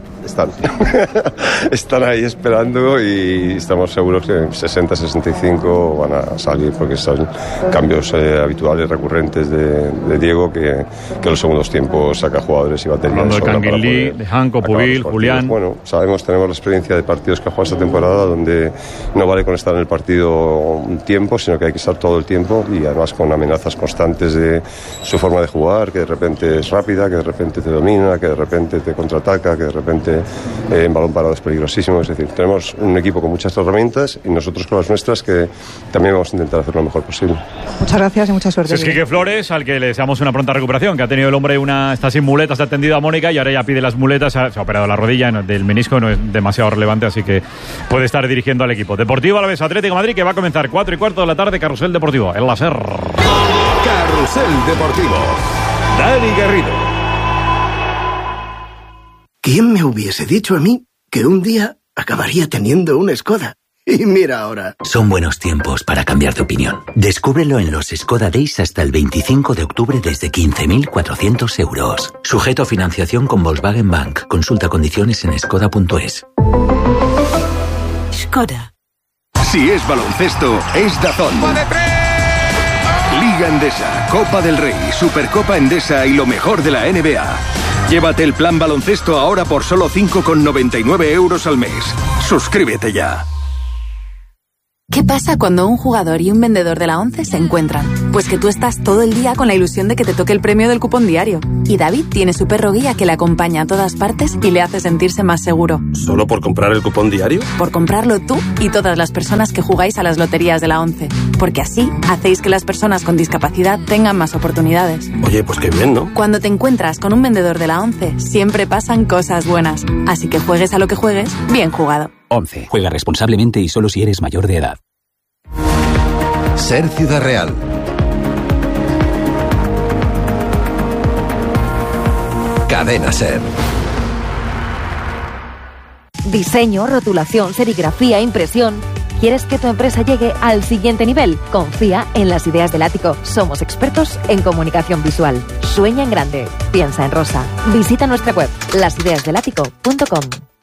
Están ahí esperando y estamos seguros que 60-65 van a salir porque son cambios habituales, recurrentes de Diego, que en los segundos tiempos saca jugadores y baterías. Hablando de Canguilí, de Hanco, Pubil, Julián. Bueno, tenemos la experiencia de partidos que ha jugado esta temporada donde no vale con estar en el partido un tiempo, sino que hay que estar todo el tiempo y además con amenazas constantes de su forma de jugar, que de repente es rápida, que de repente te domina, que de repente te contraataca, que de repente en balón parado es peligrosísimo. Es decir, tenemos un equipo con muchas herramientas y nosotros con las nuestras que también vamos a intentar hacer lo mejor posible. Muchas gracias y mucha suerte. Es Quique Flores, al que le deseamos una pronta recuperación, que ha tenido el hombre está sin muletas, ha atendido a Mónica y ahora ya pide las muletas, se ha operado la rodilla del menisco, no es demasiado relevante, así que puede estar dirigiendo al equipo. Deportivo Alavés Atlético de Madrid, que va a comenzar 4:15 de la tarde, Carrusel Deportivo, el láser. Carrusel Deportivo, Dani Garrido. ¿Quién me hubiese dicho a mí que un día acabaría teniendo una Skoda? Y mira ahora. Son buenos tiempos para cambiar de opinión. Descúbrelo en los Skoda Days hasta el 25 de octubre desde 15.400 euros. Sujeto a financiación con Volkswagen Bank. Consulta condiciones en skoda.es. Skoda. Si es baloncesto, es DAZN. Liga Endesa, Copa del Rey, Supercopa Endesa y lo mejor de la NBA. Llévate el plan baloncesto ahora por solo 5,99 euros al mes. Suscríbete ya. ¿Qué pasa cuando un jugador y un vendedor de la ONCE se encuentran? Pues que tú estás todo el día con la ilusión de que te toque el premio del cupón diario. Y David tiene su perro guía que le acompaña a todas partes y le hace sentirse más seguro. ¿Solo por comprar el cupón diario? Por comprarlo tú y todas las personas que jugáis a las loterías de la ONCE. Porque así hacéis que las personas con discapacidad tengan más oportunidades. Oye, pues qué bien, ¿no? Cuando te encuentras con un vendedor de la ONCE, siempre pasan cosas buenas. Así que juegues a lo que juegues, bien jugado. 11. Juega responsablemente y solo si eres mayor de edad. Ser Ciudad Real. Cadena Ser. Diseño, rotulación, serigrafía, impresión. ¿Quieres que tu empresa llegue al siguiente nivel? Confía en Las Ideas del Ático. Somos expertos en comunicación visual. Sueña en grande. Piensa en rosa. Visita nuestra web, lasideasdelático.com.